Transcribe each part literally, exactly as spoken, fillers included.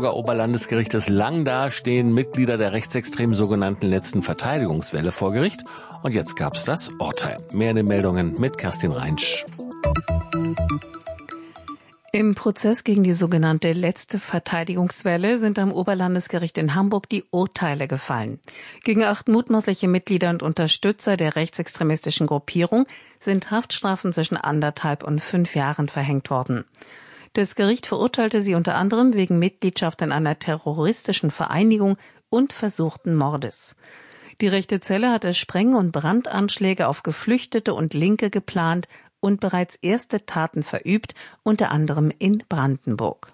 Hamburger Oberlandesgerichtes Langda stehen Mitglieder der rechtsextremen sogenannten letzten Verteidigungswelle vor Gericht. Und jetzt gab's das Urteil. Mehr in den Meldungen mit Kerstin Reinsch. Im Prozess gegen die sogenannte letzte Verteidigungswelle sind am Oberlandesgericht in Hamburg die Urteile gefallen. Gegen acht mutmaßliche Mitglieder und Unterstützer der rechtsextremistischen Gruppierung sind Haftstrafen zwischen anderthalb und fünf Jahren verhängt worden. Das Gericht verurteilte sie unter anderem wegen Mitgliedschaft in einer terroristischen Vereinigung und versuchten Mordes. Die rechte Zelle hatte Spreng- und Brandanschläge auf Geflüchtete und Linke geplant und bereits erste Taten verübt, unter anderem in Brandenburg.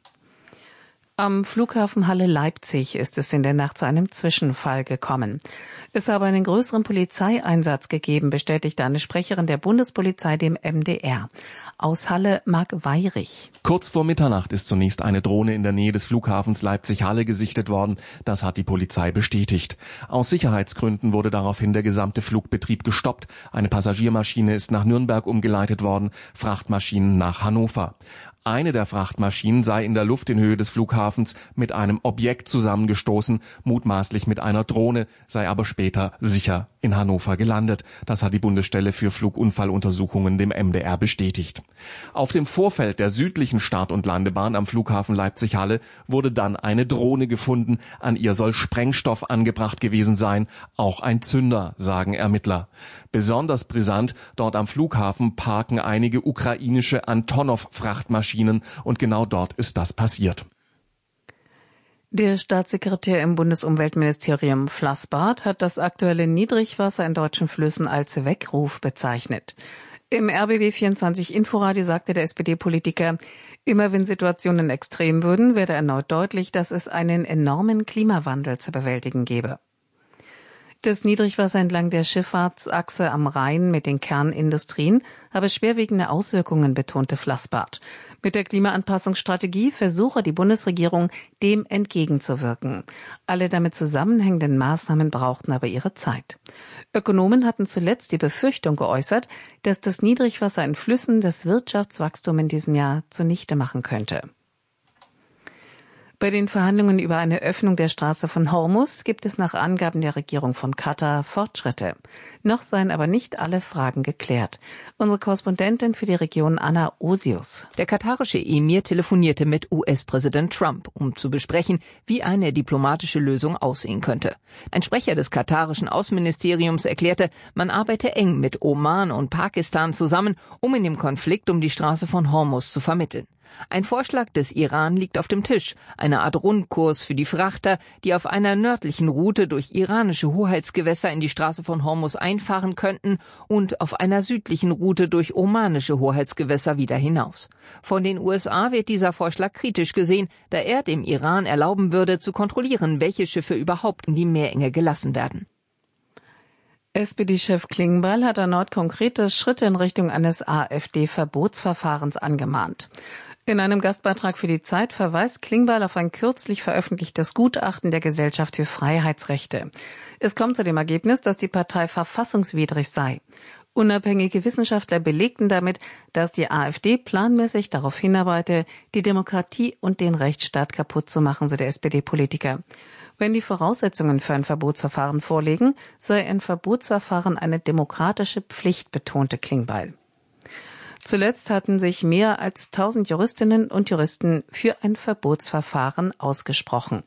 Am Flughafen Halle-Leipzig ist es in der Nacht zu einem Zwischenfall gekommen. Es habe einen größeren Polizeieinsatz gegeben, bestätigte eine Sprecherin der Bundespolizei dem M D R. Aus Halle, Marc Weyrich. Kurz vor Mitternacht ist zunächst eine Drohne in der Nähe des Flughafens Leipzig-Halle gesichtet worden. Das hat die Polizei bestätigt. Aus Sicherheitsgründen wurde daraufhin der gesamte Flugbetrieb gestoppt. Eine Passagiermaschine ist nach Nürnberg umgeleitet worden, Frachtmaschinen nach Hannover. Eine der Frachtmaschinen sei in der Luft in Höhe des Flughafens mit einem Objekt zusammengestoßen, mutmaßlich mit einer Drohne, sei aber später sicher in Hannover gelandet. Das hat die Bundesstelle für Flugunfalluntersuchungen dem M D R bestätigt. Auf dem Vorfeld der südlichen Start- und Landebahn am Flughafen Leipzig-Halle wurde dann eine Drohne gefunden. An ihr soll Sprengstoff angebracht gewesen sein, auch ein Zünder, sagen Ermittler. Besonders brisant, dort am Flughafen parken einige ukrainische Antonov-Frachtmaschinen und genau dort ist das passiert. Der Staatssekretär im Bundesumweltministerium Flassbart hat das aktuelle Niedrigwasser in deutschen Flüssen als Weckruf bezeichnet. Im R B B vierundzwanzig Inforadio sagte der S P D-Politiker, immer wenn Situationen extrem würden, werde erneut deutlich, dass es einen enormen Klimawandel zu bewältigen gebe. Das Niedrigwasser entlang der Schifffahrtsachse am Rhein mit den Kernindustrien habe schwerwiegende Auswirkungen, betonte Flassbart. Mit der Klimaanpassungsstrategie versuche die Bundesregierung, dem entgegenzuwirken. Alle damit zusammenhängenden Maßnahmen brauchten aber ihre Zeit. Ökonomen hatten zuletzt die Befürchtung geäußert, dass das Niedrigwasser in Flüssen das Wirtschaftswachstum in diesem Jahr zunichte machen könnte. Bei den Verhandlungen über eine Öffnung der Straße von Hormuz gibt es nach Angaben der Regierung von Katar Fortschritte. Noch seien aber nicht alle Fragen geklärt. Unsere Korrespondentin für die Region Anna Osius. Der katarische Emir telefonierte mit U S-Präsident Trump, um zu besprechen, wie eine diplomatische Lösung aussehen könnte. Ein Sprecher des katarischen Außenministeriums erklärte, man arbeite eng mit Oman und Pakistan zusammen, um in dem Konflikt um die Straße von Hormuz zu vermitteln. Ein Vorschlag des Iran liegt auf dem Tisch, eine Art Rundkurs für die Frachter, die auf einer nördlichen Route durch iranische Hoheitsgewässer in die Straße von Hormuz einfahren könnten und auf einer südlichen Route durch omanische Hoheitsgewässer wieder hinaus. Von den U S A wird dieser Vorschlag kritisch gesehen, da er dem Iran erlauben würde, zu kontrollieren, welche Schiffe überhaupt in die Meerenge gelassen werden. S P D-Chef Klingbeil hat erneut konkrete Schritte in Richtung eines AfD-Verbotsverfahrens angemahnt. In einem Gastbeitrag für die Zeit verweist Klingbeil auf ein kürzlich veröffentlichtes Gutachten der Gesellschaft für Freiheitsrechte. Es kommt zu dem Ergebnis, dass die Partei verfassungswidrig sei. Unabhängige Wissenschaftler belegten damit, dass die AfD planmäßig darauf hinarbeite, die Demokratie und den Rechtsstaat kaputt zu machen, so der S P D-Politiker. Wenn die Voraussetzungen für ein Verbotsverfahren vorliegen, sei ein Verbotsverfahren eine demokratische Pflicht, betonte Klingbeil. Zuletzt hatten sich mehr als tausend Juristinnen und Juristen für ein Verbotsverfahren ausgesprochen.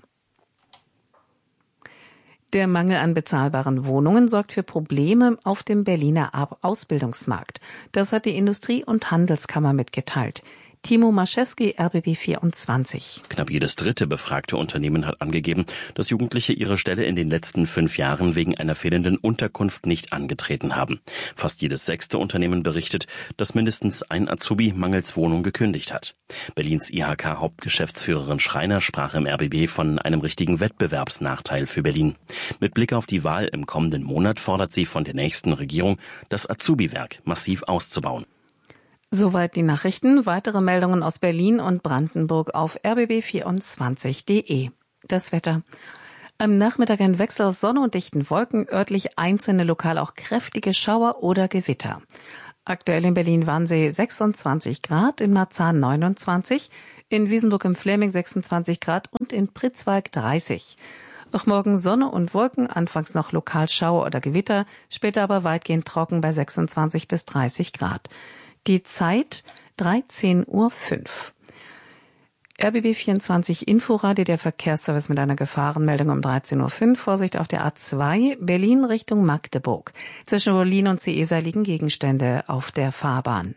Der Mangel an bezahlbaren Wohnungen sorgt für Probleme auf dem Berliner Ausbildungsmarkt. Das hat die Industrie- und Handelskammer mitgeteilt. Timo Mascheski, R B B vierundzwanzig. Knapp jedes dritte befragte Unternehmen hat angegeben, dass Jugendliche ihre Stelle in den letzten fünf Jahren wegen einer fehlenden Unterkunft nicht angetreten haben. Fast jedes sechste Unternehmen berichtet, dass mindestens ein Azubi mangels Wohnung gekündigt hat. Berlins I H K-Hauptgeschäftsführerin Schreiner sprach im R B B von einem richtigen Wettbewerbsnachteil für Berlin. Mit Blick auf die Wahl im kommenden Monat fordert sie von der nächsten Regierung, das Azubi-Werk massiv auszubauen. Soweit die Nachrichten. Weitere Meldungen aus Berlin und Brandenburg auf r b b vierundzwanzig punkt de. Das Wetter. Am Nachmittag ein Wechsel aus Sonne und dichten Wolken, örtlich einzelne lokal auch kräftige Schauer oder Gewitter. Aktuell in Berlin-Wannsee sechsundzwanzig Grad, in Marzahn neunundzwanzig, in Wiesenburg im Fläming sechsundzwanzig Grad und in Pritzwalk dreißig. Auch morgen Sonne und Wolken, anfangs noch lokal Schauer oder Gewitter, später aber weitgehend trocken bei sechsundzwanzig bis dreißig Grad. Die Zeit dreizehn Uhr fünf. R B B vierundzwanzig Inforadio, der Verkehrsservice mit einer Gefahrenmeldung um dreizehn Uhr fünf. Vorsicht auf der A zwei, Berlin Richtung Magdeburg. Zwischen Berlin und Ciesa liegen Gegenstände auf der Fahrbahn.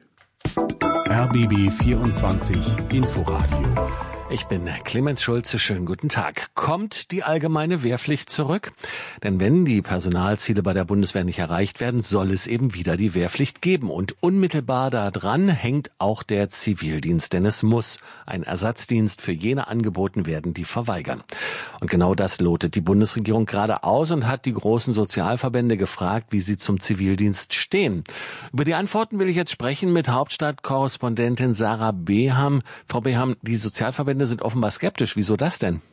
R B B vierundzwanzig Inforadio. Ich bin Clemens Schulze, schönen guten Tag. Kommt die allgemeine Wehrpflicht zurück? Denn wenn die Personalziele bei der Bundeswehr nicht erreicht werden, soll es eben wieder die Wehrpflicht geben. Und unmittelbar daran hängt auch der Zivildienst, denn es muss ein Ersatzdienst für jene angeboten werden, die verweigern. Und genau das lotet die Bundesregierung gerade aus und hat die großen Sozialverbände gefragt, wie sie zum Zivildienst stehen. Über die Antworten will ich jetzt sprechen mit Hauptstadtkorrespondentin Sarah Beham. Frau Beham, die Sozialverbände sind offenbar skeptisch. Wieso das denn?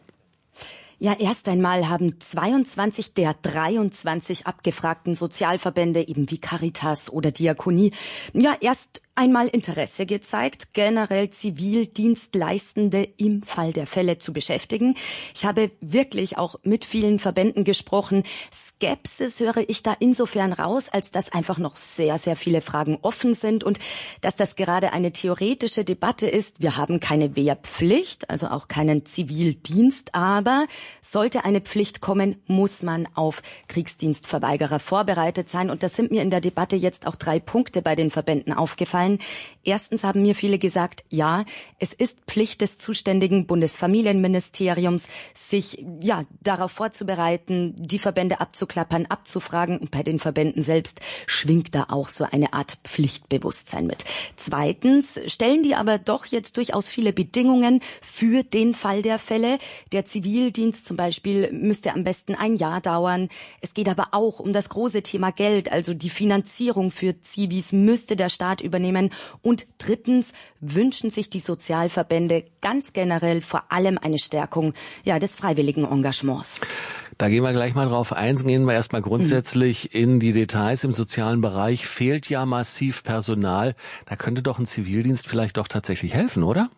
Ja, erst einmal haben zweiundzwanzig der dreiundzwanzig abgefragten Sozialverbände, eben wie Caritas oder Diakonie, ja, erst einmal Interesse gezeigt, generell Zivildienstleistende im Fall der Fälle zu beschäftigen. Ich habe wirklich auch mit vielen Verbänden gesprochen. Skepsis höre ich da insofern raus, als dass einfach noch sehr, sehr viele Fragen offen sind und dass das gerade eine theoretische Debatte ist. Wir haben keine Wehrpflicht, also auch keinen Zivildienst, aber sollte eine Pflicht kommen, muss man auf Kriegsdienstverweigerer vorbereitet sein. Und das sind mir in der Debatte jetzt auch drei Punkte bei den Verbänden aufgefallen. Erstens haben mir viele gesagt, ja, es ist Pflicht des zuständigen Bundesfamilienministeriums, sich ja darauf vorzubereiten, die Verbände abzuklappern, abzufragen. Und bei den Verbänden selbst schwingt da auch so eine Art Pflichtbewusstsein mit. Zweitens stellen die aber doch jetzt durchaus viele Bedingungen für den Fall der Fälle. Der Zivildienst zum Beispiel müsste am besten ein Jahr dauern. Es geht aber auch um das große Thema Geld, also die Finanzierung für Zivis müsste der Staat übernehmen. Und drittens wünschen sich die Sozialverbände ganz generell vor allem eine Stärkung ja, des freiwilligen Engagements. Da gehen wir gleich mal drauf ein. Gehen wir erstmal grundsätzlich in die Details. Im sozialen Bereich fehlt ja massiv Personal. Da könnte doch ein Zivildienst vielleicht doch tatsächlich helfen, oder?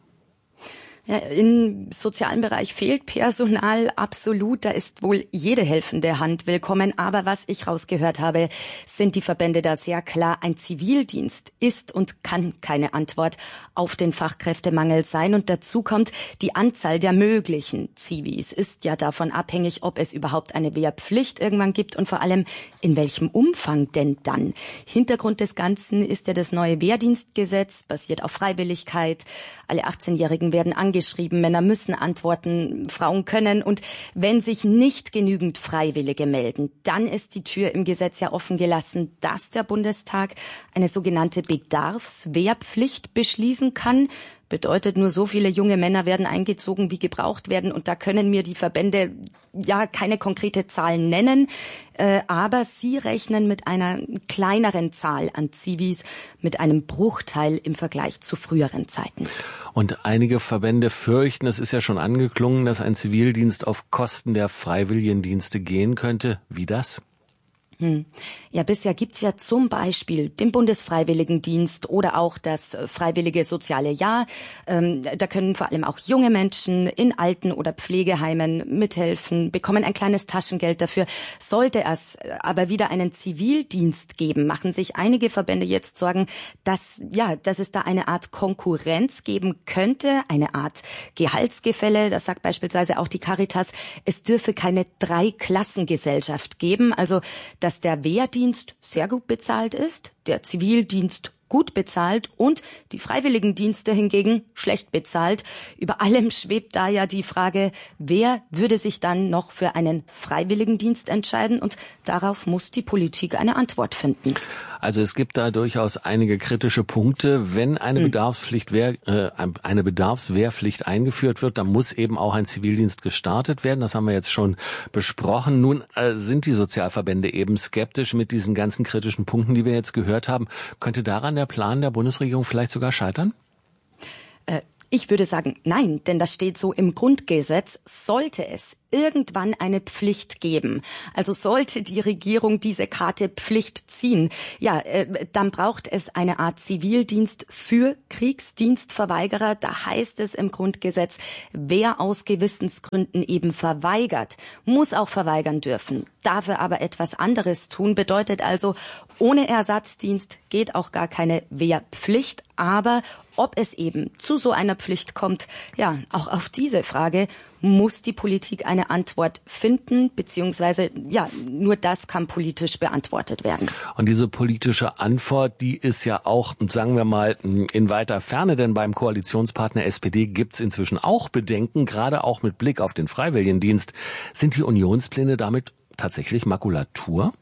Ja, im sozialen Bereich fehlt Personal absolut. Da ist wohl jede helfende Hand willkommen. Aber was ich rausgehört habe, sind die Verbände da sehr klar. Ein Zivildienst ist und kann keine Antwort auf den Fachkräftemangel sein. Und dazu kommt, die Anzahl der möglichen Zivis ist ja davon abhängig, ob es überhaupt eine Wehrpflicht irgendwann gibt und vor allem in welchem Umfang denn dann. Hintergrund des Ganzen ist ja das neue Wehrdienstgesetz, basiert auf Freiwilligkeit. Alle achtzehnjährigen werden angeschrieben, Männer müssen antworten, Frauen können. Und wenn sich nicht genügend Freiwillige melden, dann ist die Tür im Gesetz ja offen gelassen, dass der Bundestag eine sogenannte Bedarfswehrpflicht beschließen kann. Bedeutet, nur so viele junge Männer werden eingezogen, wie gebraucht werden. Und da können mir die Verbände ja keine konkrete Zahl nennen. Äh, aber sie rechnen mit einer kleineren Zahl an Zivis, mit einem Bruchteil im Vergleich zu früheren Zeiten. Und einige Verbände fürchten, es ist ja schon angeklungen, dass ein Zivildienst auf Kosten der Freiwilligendienste gehen könnte. Wie das? Hm. Ja, bisher gibt's ja zum Beispiel den Bundesfreiwilligendienst oder auch das Freiwillige Soziale Jahr. Ähm, da können vor allem auch junge Menschen in Alten- oder Pflegeheimen mithelfen, bekommen ein kleines Taschengeld dafür. Sollte es aber wieder einen Zivildienst geben, machen sich einige Verbände jetzt Sorgen, dass, ja, dass es da eine Art Konkurrenz geben könnte, eine Art Gehaltsgefälle. Das sagt beispielsweise auch die Caritas. Es dürfe keine Dreiklassengesellschaft geben, also dass der Wehrdienst sehr gut bezahlt ist, der Zivildienst gut bezahlt und die Freiwilligendienste hingegen schlecht bezahlt. Über allem schwebt da ja die Frage, wer würde sich dann noch für einen Freiwilligendienst entscheiden? Und darauf muss die Politik eine Antwort finden. Also es gibt da durchaus einige kritische Punkte. Wenn eine Bedarfspflicht, äh, eine Bedarfswehrpflicht eingeführt wird, dann muss eben auch ein Zivildienst gestartet werden. Das haben wir jetzt schon besprochen. Nun äh, sind die Sozialverbände eben skeptisch mit diesen ganzen kritischen Punkten, die wir jetzt gehört haben. Könnte daran der Plan der Bundesregierung vielleicht sogar scheitern? Äh, Ich würde sagen, nein, denn das steht so im Grundgesetz. Sollte es irgendwann eine Pflicht geben. Also sollte die Regierung diese Karte Pflicht ziehen, ja, äh, dann braucht es eine Art Zivildienst für Kriegsdienstverweigerer. Da heißt es im Grundgesetz, wer aus Gewissensgründen eben verweigert, muss auch verweigern dürfen. Dafür aber etwas anderes tun, bedeutet also, ohne Ersatzdienst geht auch gar keine Wehrpflicht. Aber ob es eben zu so einer Pflicht kommt, ja, auch auf diese Frage muss die Politik eine Antwort finden, beziehungsweise, ja, nur das kann politisch beantwortet werden. Und diese politische Antwort, die ist ja auch, sagen wir mal, in weiter Ferne, denn beim Koalitionspartner S P D gibt's inzwischen auch Bedenken, gerade auch mit Blick auf den Freiwilligendienst. Sind die Unionspläne damit tatsächlich Makulatur?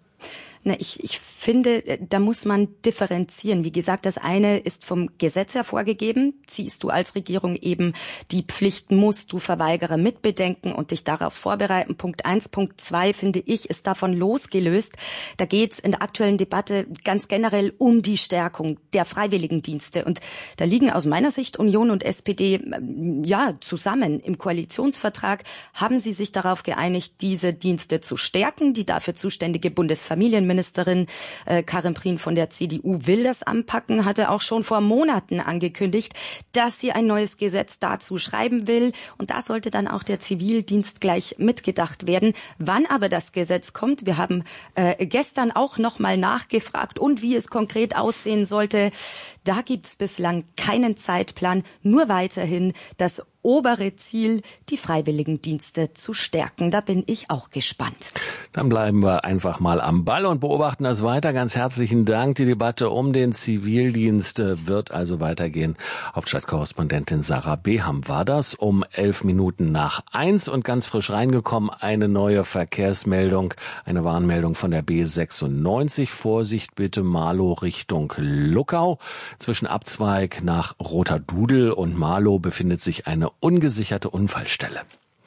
Na, ich, ich finde, da muss man differenzieren. Wie gesagt, das eine ist vom Gesetz her vorgegeben. Ziehst du als Regierung eben die Pflichten, musst du Verweigerer mitbedenken und dich darauf vorbereiten. Punkt eins. Punkt zwei, finde ich, ist davon losgelöst. Da geht's in der aktuellen Debatte ganz generell um die Stärkung der Freiwilligendienste. Und da liegen aus meiner Sicht Union und S P D ja zusammen. Im Koalitionsvertrag haben sie sich darauf geeinigt, diese Dienste zu stärken. Die dafür zuständige Bundesfamilienministerin Ministerin äh, Karin Prien von der C D U will das anpacken, hatte auch schon vor Monaten angekündigt, dass sie ein neues Gesetz dazu schreiben will. Und da sollte dann auch der Zivildienst gleich mitgedacht werden. Wann aber das Gesetz kommt, wir haben äh, gestern auch noch mal nachgefragt und wie es konkret aussehen sollte. Da gibt es bislang keinen Zeitplan, nur weiterhin das obere Ziel, die Freiwilligendienste zu stärken. Da bin ich auch gespannt. Dann bleiben wir einfach mal am Ball und beobachten das weiter. Ganz herzlichen Dank. Die Debatte um den Zivildienst wird also weitergehen. Hauptstadtkorrespondentin Sarah Beham war das um elf Minuten nach eins und ganz frisch reingekommen eine neue Verkehrsmeldung, eine Warnmeldung von der B sechsundneunzig. Vorsicht bitte Marlow Richtung Luckau. Zwischen Abzweig nach Roter Dudel und Marlow befindet sich eine ungesicherte Unfallstelle.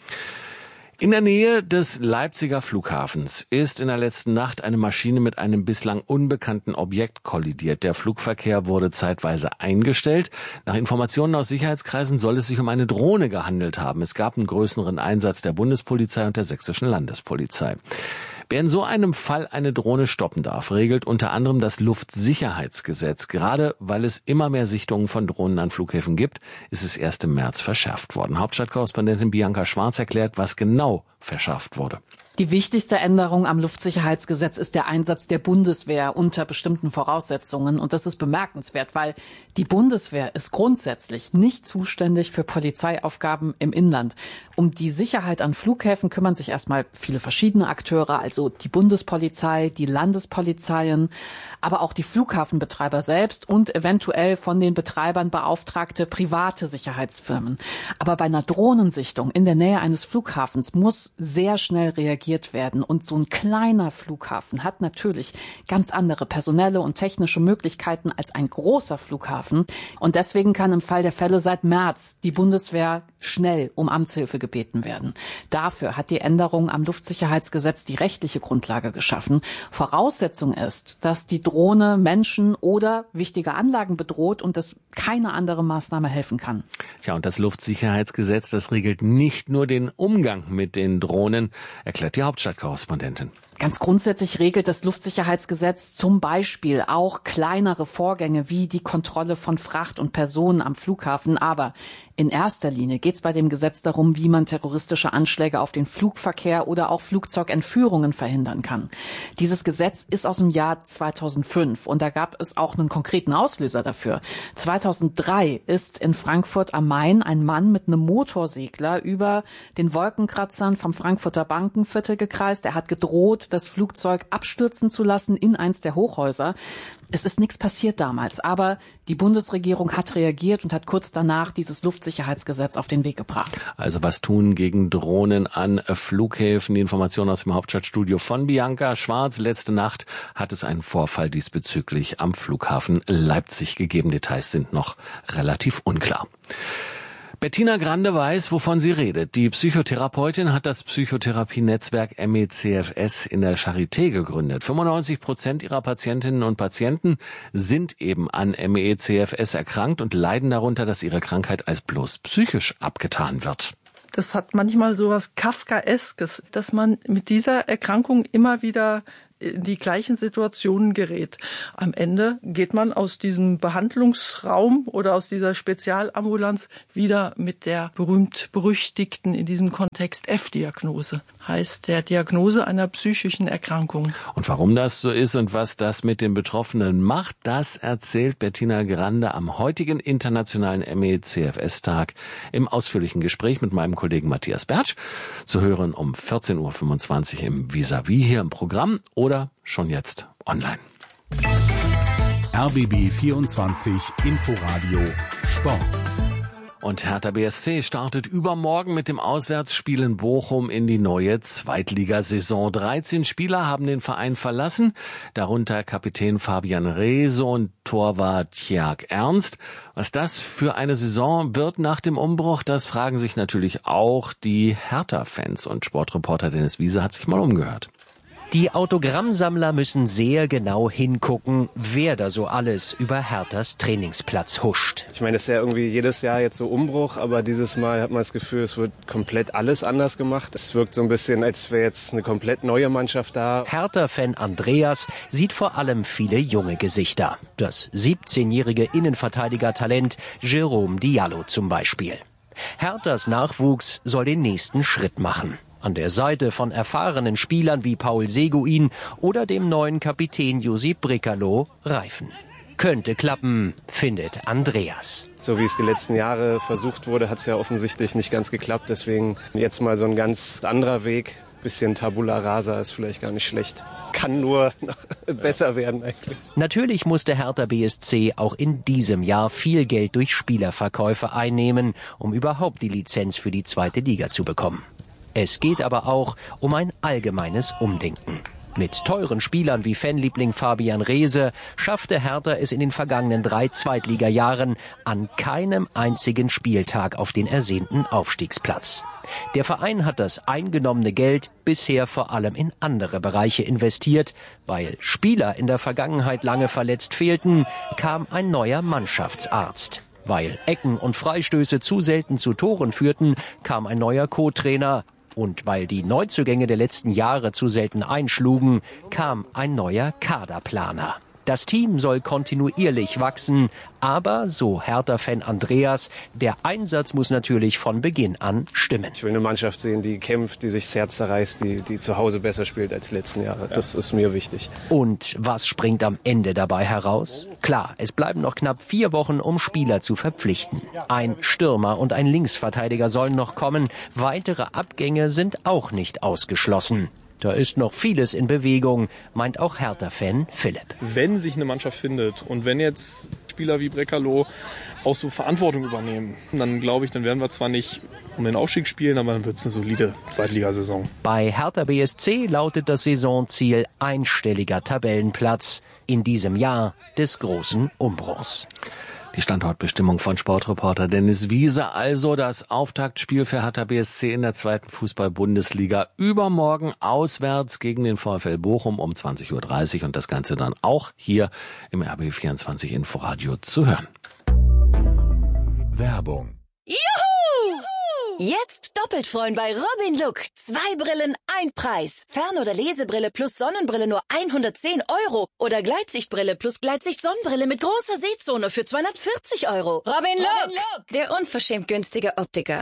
In der Nähe des Leipziger Flughafens ist in der letzten Nacht eine Maschine mit einem bislang unbekannten Objekt kollidiert. Der Flugverkehr wurde zeitweise eingestellt. Nach Informationen aus Sicherheitskreisen soll es sich um eine Drohne gehandelt haben. Es gab einen größeren Einsatz der Bundespolizei und der sächsischen Landespolizei. Wer in so einem Fall eine Drohne stoppen darf, regelt unter anderem das Luftsicherheitsgesetz. Gerade weil es immer mehr Sichtungen von Drohnen an Flughäfen gibt, ist es erst im März verschärft worden. Hauptstadtkorrespondentin Bianca Schwarz erklärt, was genau verschärft wurde. Die wichtigste Änderung am Luftsicherheitsgesetz ist der Einsatz der Bundeswehr unter bestimmten Voraussetzungen. Und das ist bemerkenswert, weil die Bundeswehr ist grundsätzlich nicht zuständig für Polizeiaufgaben im Inland. Um die Sicherheit an Flughäfen kümmern sich erstmal viele verschiedene Akteure, also die Bundespolizei, die Landespolizeien, aber auch die Flughafenbetreiber selbst und eventuell von den Betreibern beauftragte private Sicherheitsfirmen. Aber bei einer Drohnensichtung in der Nähe eines Flughafens muss sehr schnell reagiert werden. Und so ein kleiner Flughafen hat natürlich ganz andere personelle und technische Möglichkeiten als ein großer Flughafen. Und deswegen kann im Fall der Fälle seit März die Bundeswehr schnell um Amtshilfe gebeten werden. Dafür hat die Änderung am Luftsicherheitsgesetz die rechtliche Grundlage geschaffen. Voraussetzung ist, dass die Drohne Menschen oder wichtige Anlagen bedroht und dass keine andere Maßnahme helfen kann. Tja, und das Luftsicherheitsgesetz, das regelt nicht nur den Umgang mit den Drohnen, erklärt die Hauptstadtkorrespondentin. Ganz grundsätzlich regelt das Luftsicherheitsgesetz zum Beispiel auch kleinere Vorgänge wie die Kontrolle von Fracht und Personen am Flughafen. Aber in erster Linie geht es bei dem Gesetz darum, wie man terroristische Anschläge auf den Flugverkehr oder auch Flugzeugentführungen verhindern kann. Dieses Gesetz ist aus dem Jahr zweitausendfünf und da gab es auch einen konkreten Auslöser dafür. zweitausenddrei ist in Frankfurt am Main ein Mann mit einem Motorsegler über den Wolkenkratzern vom Frankfurter Bankenviertel gekreist. Er hat gedroht, das Flugzeug abstürzen zu lassen in eins der Hochhäuser. Es ist nichts passiert damals, aber die Bundesregierung hat reagiert und hat kurz danach dieses Luftsicherheitsgesetz auf den Weg gebracht. Also was tun gegen Drohnen an Flughäfen? Die Information aus dem Hauptstadtstudio von Bianca Schwarz. Letzte Nacht hat es einen Vorfall diesbezüglich am Flughafen Leipzig gegeben. Details sind noch relativ unklar. Bettina Grande weiß, wovon sie redet. Die Psychotherapeutin hat das Psychotherapienetzwerk M E C F S in der Charité gegründet. fünfundneunzig Prozent ihrer Patientinnen und Patienten sind eben an M E C F S erkrankt und leiden darunter, dass ihre Krankheit als bloß psychisch abgetan wird. Das hat manchmal so was Kafkaeskes, dass man mit dieser Erkrankung immer wieder in die gleichen Situationen gerät. Am Ende geht man aus diesem Behandlungsraum oder aus dieser Spezialambulanz wieder mit der berühmt-berüchtigten, in diesem Kontext F-Diagnose. Heißt der Diagnose einer psychischen Erkrankung. Und warum das so ist und was das mit den Betroffenen macht, das erzählt Bettina Grande am heutigen internationalen M E C F S-Tag im ausführlichen Gespräch mit meinem Kollegen Matthias Bertsch. Zu hören um vierzehn Uhr fünfundzwanzig im Vis-à-vis hier im Programm oder schon jetzt online. R B B vierundzwanzig Inforadio Sport. Und Hertha B S C startet übermorgen mit dem Auswärtsspiel in Bochum in die neue Zweitligasaison. dreizehn Spieler haben den Verein verlassen, darunter Kapitän Fabian Reese und Torwart Tjerk Ernst. Was das für eine Saison wird nach dem Umbruch, das fragen sich natürlich auch die Hertha-Fans. Und Sportreporter Dennis Wiese hat sich mal umgehört. Die Autogrammsammler müssen sehr genau hingucken, wer da so alles über Herthas Trainingsplatz huscht. Ich meine, es ist ja irgendwie jedes Jahr jetzt so Umbruch, aber dieses Mal hat man das Gefühl, es wird komplett alles anders gemacht. Es wirkt so ein bisschen, als wäre jetzt eine komplett neue Mannschaft da. Hertha-Fan Andreas sieht vor allem viele junge Gesichter. Das siebzehnjährige Innenverteidiger-Talent Jerome Diallo zum Beispiel. Herthas Nachwuchs soll den nächsten Schritt machen. An der Seite von erfahrenen Spielern wie Paul Seguin oder dem neuen Kapitän Josip Brekalo reifen. Könnte klappen, findet Andreas. So wie es die letzten Jahre versucht wurde, hat es ja offensichtlich nicht ganz geklappt. Deswegen jetzt mal so ein ganz anderer Weg. Bisschen Tabula Rasa ist vielleicht gar nicht schlecht. Kann nur noch besser werden eigentlich. Natürlich musste Hertha B S C auch in diesem Jahr viel Geld durch Spielerverkäufe einnehmen, um überhaupt die Lizenz für die zweite Liga zu bekommen. Es geht aber auch um ein allgemeines Umdenken. Mit teuren Spielern wie Fanliebling Fabian Reese schaffte Hertha es in den vergangenen drei Zweitligajahren an keinem einzigen Spieltag auf den ersehnten Aufstiegsplatz. Der Verein hat das eingenommene Geld bisher vor allem in andere Bereiche investiert. Weil Spieler in der Vergangenheit lange verletzt fehlten, kam ein neuer Mannschaftsarzt. Weil Ecken und Freistöße zu selten zu Toren führten, kam ein neuer Co-Trainer. Und weil die Neuzugänge der letzten Jahre zu selten einschlugen, kam ein neuer Kaderplaner. Das Team soll kontinuierlich wachsen, aber, so Hertha-Fan Andreas, der Einsatz muss natürlich von Beginn an stimmen. Ich will eine Mannschaft sehen, die kämpft, die sich das Herz zerreißt, die, die zu Hause besser spielt als die letzten Jahre. Das ist mir wichtig. Und was springt am Ende dabei heraus? Klar, es bleiben noch knapp vier Wochen, um Spieler zu verpflichten. Ein Stürmer und ein Linksverteidiger sollen noch kommen. Weitere Abgänge sind auch nicht ausgeschlossen. Da ist noch vieles in Bewegung, meint auch Hertha-Fan Philipp. Wenn sich eine Mannschaft findet und wenn jetzt Spieler wie Brekalo auch so Verantwortung übernehmen, dann glaube ich, dann werden wir zwar nicht um den Aufstieg spielen, aber dann wird es eine solide Zweitligasaison. Bei Hertha B S C lautet das Saisonziel einstelliger Tabellenplatz in diesem Jahr des großen Umbruchs. Die Standortbestimmung von Sportreporter Dennis Wiese, also das Auftaktspiel für Hertha B S C in der zweiten Fußball-Bundesliga übermorgen auswärts gegen den VfL Bochum um zwanzig Uhr dreißig und das Ganze dann auch hier im R B vierundzwanzig Inforadio zu hören. Werbung. Juhu! Jetzt doppelt freuen bei Robin Look. Zwei Brillen, ein Preis. Fern- oder Lesebrille plus Sonnenbrille nur hundertzehn Euro. Oder Gleitsichtbrille plus Gleitsicht-Sonnenbrille mit großer Sehzone für zweihundertvierzig Euro. Robin Look, der unverschämt günstige Optiker.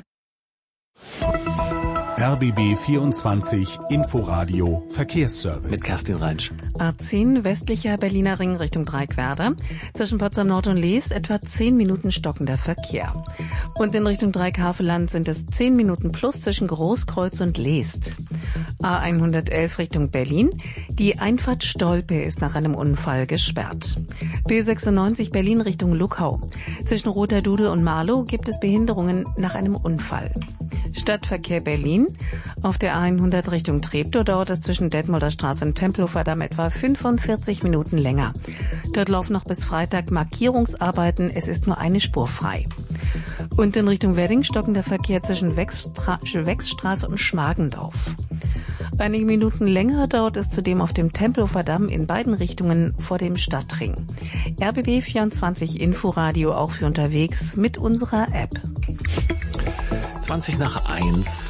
R B B vierundzwanzig Inforadio Verkehrsservice. Mit Kerstin Reinsch. A zehn westlicher Berliner Ring Richtung Dreieckwerder. Zwischen Potsdam Nord und Leest etwa zehn Minuten stockender Verkehr. Und in Richtung Dreieck-Havelland sind es zehn Minuten plus zwischen Großkreuz und Leest. A hundertelf Richtung Berlin. Die Einfahrt Stolpe ist nach einem Unfall gesperrt. B sechsundneunzig Berlin Richtung Luckau. Zwischen Roter Dudel und Marlow gibt es Behinderungen nach einem Unfall. Stadtverkehr Berlin. Auf der A hundert Richtung Treptow dauert es zwischen Detmolder Straße und Tempelhofer Damm etwa fünfundvierzig Minuten länger. Dort laufen noch bis Freitag Markierungsarbeiten. Es ist nur eine Spur frei. Und in Richtung Wedding stockender Verkehr zwischen Wechstra- Wechsstraße und Schmargendorf. Einige Minuten länger dauert es zudem auf dem Tempelhofer Damm in beiden Richtungen vor dem Stadtring. R B B vierundzwanzig Inforadio auch für unterwegs mit unserer App. zwanzig nach eins.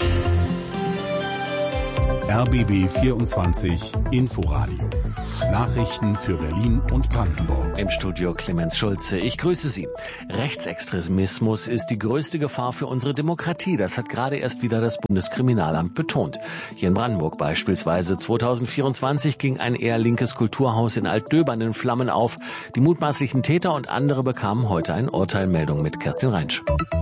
R B B vierundzwanzig Inforadio. Nachrichten für Berlin und Brandenburg. Im Studio Clemens Schulze. Ich grüße Sie. Rechtsextremismus ist die größte Gefahr für unsere Demokratie. Das hat gerade erst wieder das Bundeskriminalamt betont. Hier in Brandenburg beispielsweise. zweitausendvierundzwanzig ging ein eher linkes Kulturhaus in Altdöbern in Flammen auf. Die mutmaßlichen Täter und andere bekamen heute ein Urteil. Meldung mit Kerstin Reinsch.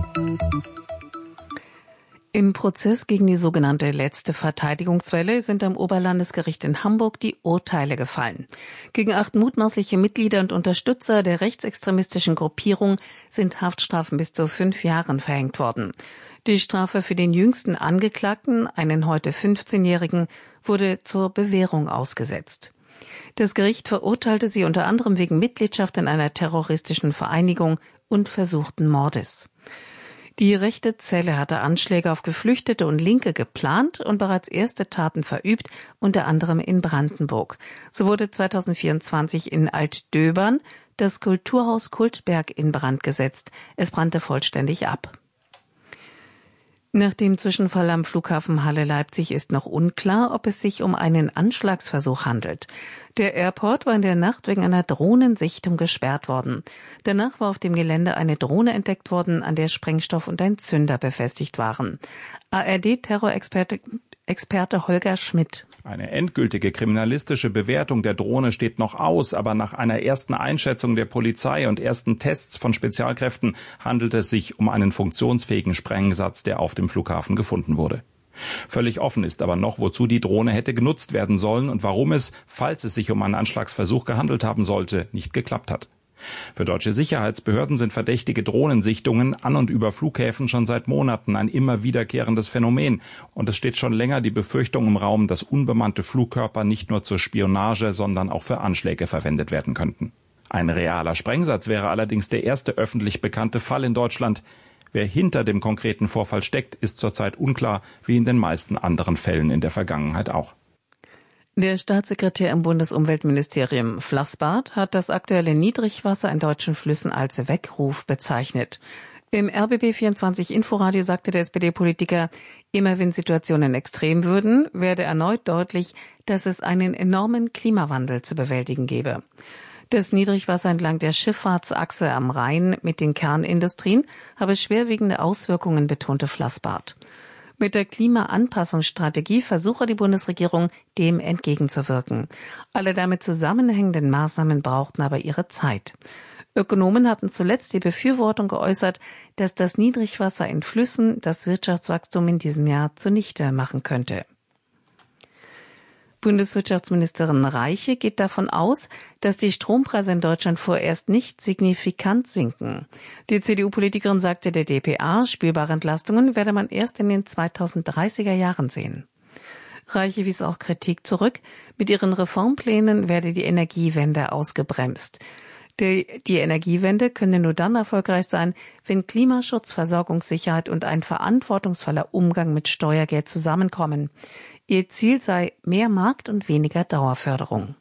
Im Prozess gegen die sogenannte letzte Verteidigungswelle sind am Oberlandesgericht in Hamburg die Urteile gefallen. Gegen acht mutmaßliche Mitglieder und Unterstützer der rechtsextremistischen Gruppierung sind Haftstrafen bis zu fünf Jahren verhängt worden. Die Strafe für den jüngsten Angeklagten, einen heute fünfzehnjährigen, wurde zur Bewährung ausgesetzt. Das Gericht verurteilte sie unter anderem wegen Mitgliedschaft in einer terroristischen Vereinigung und versuchten Mordes. Die rechte Zelle hatte Anschläge auf Geflüchtete und Linke geplant und bereits erste Taten verübt, unter anderem in Brandenburg. So wurde zweitausendvierundzwanzig in Altdöbern das Kulturhaus Kultberg in Brand gesetzt. Es brannte vollständig ab. Nach dem Zwischenfall am Flughafen Halle-Leipzig ist noch unklar, ob es sich um einen Anschlagsversuch handelt. Der Airport war in der Nacht wegen einer Drohnensichtung gesperrt worden. Danach war auf dem Gelände eine Drohne entdeckt worden, an der Sprengstoff und ein Zünder befestigt waren. A R D-Terrorexperte Experte Holger Schmidt. Eine endgültige kriminalistische Bewertung der Drohne steht noch aus, aber nach einer ersten Einschätzung der Polizei und ersten Tests von Spezialkräften handelt es sich um einen funktionsfähigen Sprengsatz, der auf dem Flughafen gefunden wurde. Völlig offen ist aber noch, wozu die Drohne hätte genutzt werden sollen und warum es, falls es sich um einen Anschlagsversuch gehandelt haben sollte, nicht geklappt hat. Für deutsche Sicherheitsbehörden sind verdächtige Drohnensichtungen an und über Flughäfen schon seit Monaten ein immer wiederkehrendes Phänomen. Und es steht schon länger die Befürchtung im Raum, dass unbemannte Flugkörper nicht nur zur Spionage, sondern auch für Anschläge verwendet werden könnten. Ein realer Sprengsatz wäre allerdings der erste öffentlich bekannte Fall in Deutschland. Wer hinter dem konkreten Vorfall steckt, ist zurzeit unklar, wie in den meisten anderen Fällen in der Vergangenheit auch. Der Staatssekretär im Bundesumweltministerium Flassbart hat das aktuelle Niedrigwasser in deutschen Flüssen als Weckruf bezeichnet. Im R B B vierundzwanzig Inforadio sagte der S P D-Politiker, immer wenn Situationen extrem würden, werde erneut deutlich, dass es einen enormen Klimawandel zu bewältigen gebe. Das Niedrigwasser entlang der Schifffahrtsachse am Rhein mit den Kernindustrien habe schwerwiegende Auswirkungen, betonte Flassbart. Mit der Klimaanpassungsstrategie versuche die Bundesregierung, dem entgegenzuwirken. Alle damit zusammenhängenden Maßnahmen brauchten aber ihre Zeit. Ökonomen hatten zuletzt die Befürwortung geäußert, dass das Niedrigwasser in Flüssen das Wirtschaftswachstum in diesem Jahr zunichte machen könnte. Bundeswirtschaftsministerin Reiche geht davon aus, dass die Strompreise in Deutschland vorerst nicht signifikant sinken. Die C D U-Politikerin sagte der D P A, spürbare Entlastungen werde man erst in den zweitausenddreißiger Jahren sehen. Reiche wies auch Kritik zurück. Mit ihren Reformplänen werde die Energiewende ausgebremst. Die, die Energiewende könne nur dann erfolgreich sein, wenn Klimaschutz, Versorgungssicherheit und ein verantwortungsvoller Umgang mit Steuergeld zusammenkommen. Ihr Ziel sei mehr Markt und weniger Dauerförderung.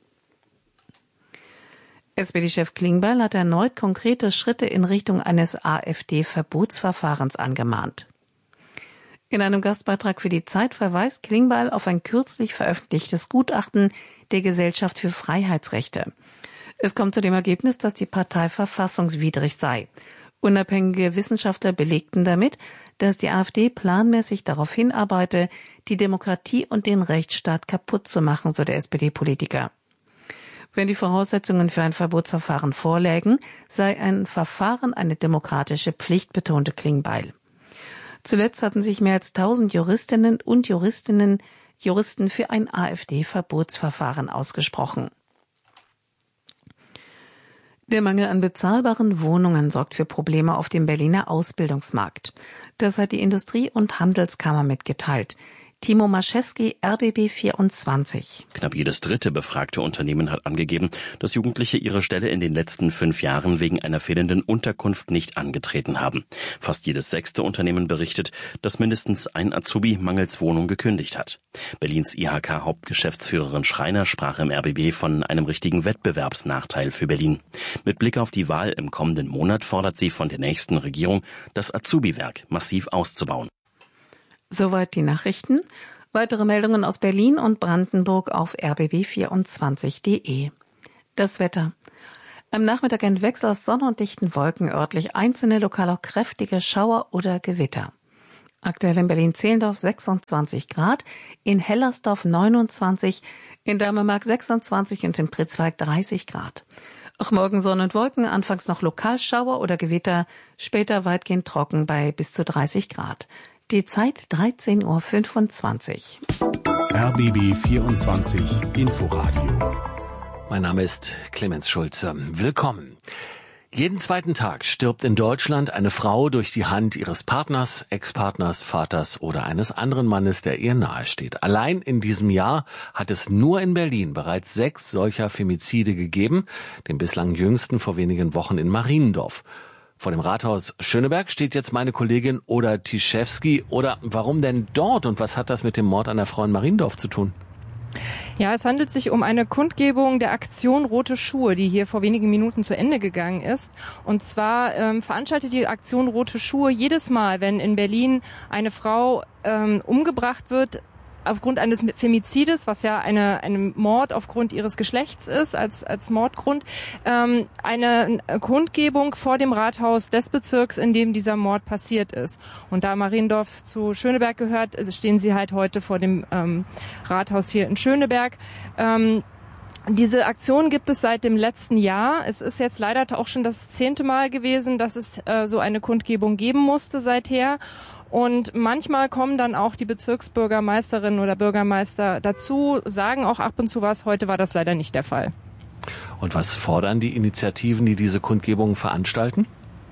S P D-Chef Klingbeil hat erneut konkrete Schritte in Richtung eines AfD-Verbotsverfahrens angemahnt. In einem Gastbeitrag für die Zeit verweist Klingbeil auf ein kürzlich veröffentlichtes Gutachten der Gesellschaft für Freiheitsrechte. Es kommt zu dem Ergebnis, dass die Partei verfassungswidrig sei. Unabhängige Wissenschaftler belegten damit, dass die AfD planmäßig darauf hinarbeite, die Demokratie und den Rechtsstaat kaputt zu machen, so der S P D-Politiker. Wenn die Voraussetzungen für ein Verbotsverfahren vorlägen, sei ein Verfahren eine demokratische Pflicht, betonte Klingbeil. Zuletzt hatten sich mehr als tausend Juristinnen und Juristinnen, Juristen für ein AfD-Verbotsverfahren ausgesprochen. Der Mangel an bezahlbaren Wohnungen sorgt für Probleme auf dem Berliner Ausbildungsmarkt. Das hat die Industrie- und Handelskammer mitgeteilt. Timo Maschewski, R B B vierundzwanzig. Knapp jedes dritte befragte Unternehmen hat angegeben, dass Jugendliche ihre Stelle in den letzten fünf Jahren wegen einer fehlenden Unterkunft nicht angetreten haben. Fast jedes sechste Unternehmen berichtet, dass mindestens ein Azubi mangels Wohnung gekündigt hat. Berlins I H K-Hauptgeschäftsführerin Schreiner sprach im R B B von einem richtigen Wettbewerbsnachteil für Berlin. Mit Blick auf die Wahl im kommenden Monat fordert sie von der nächsten Regierung, das Azubi-Werk massiv auszubauen. Soweit die Nachrichten. Weitere Meldungen aus Berlin und Brandenburg auf r b b vierundzwanzig punkt de. Das Wetter. Am Nachmittag ein Wechsel aus Sonne und dichten Wolken, örtlich einzelne, lokal auch kräftige Schauer oder Gewitter. Aktuell in Berlin-Zehlendorf sechsundzwanzig Grad, in Hellersdorf neunundzwanzig, in Dahmermark sechsundzwanzig und in Pritzwalk dreißig Grad. Auch morgen Sonne und Wolken, anfangs noch lokal Schauer oder Gewitter, später weitgehend trocken bei bis zu dreißig Grad. Die Zeit dreizehn Uhr fünfundzwanzig. R B B vierundzwanzig Inforadio. Mein Name ist Clemens Schulze. Willkommen. Jeden zweiten Tag stirbt in Deutschland eine Frau durch die Hand ihres Partners, Ex-Partners, Vaters oder eines anderen Mannes, der ihr nahesteht. Allein in diesem Jahr hat es nur in Berlin bereits sechs solcher Femizide gegeben, den bislang jüngsten vor wenigen Wochen in Mariendorf. Vor dem Rathaus Schöneberg steht jetzt meine Kollegin Oda Tischewski. Oder warum denn dort und was hat das mit dem Mord an der Frau in Mariendorf zu tun? Ja, es handelt sich um eine Kundgebung der Aktion Rote Schuhe, die hier vor wenigen Minuten zu Ende gegangen ist. Und zwar ähm, veranstaltet die Aktion Rote Schuhe jedes Mal, wenn in Berlin eine Frau ähm, umgebracht wird, aufgrund eines Femizides, was ja eine, eine Mord aufgrund ihres Geschlechts ist, als, als Mordgrund, ähm, eine Kundgebung vor dem Rathaus des Bezirks, in dem dieser Mord passiert ist. Und da Mariendorf zu Schöneberg gehört, stehen sie halt heute vor dem ähm, Rathaus hier in Schöneberg. Ähm, Diese Aktion gibt es seit dem letzten Jahr. Es ist jetzt leider auch schon das zehnte Mal gewesen, dass es äh, so eine Kundgebung geben musste seither. Und manchmal kommen dann auch die Bezirksbürgermeisterinnen oder Bürgermeister dazu, sagen auch ab und zu was. Heute war das leider nicht der Fall. Und was fordern die Initiativen, die diese Kundgebungen veranstalten?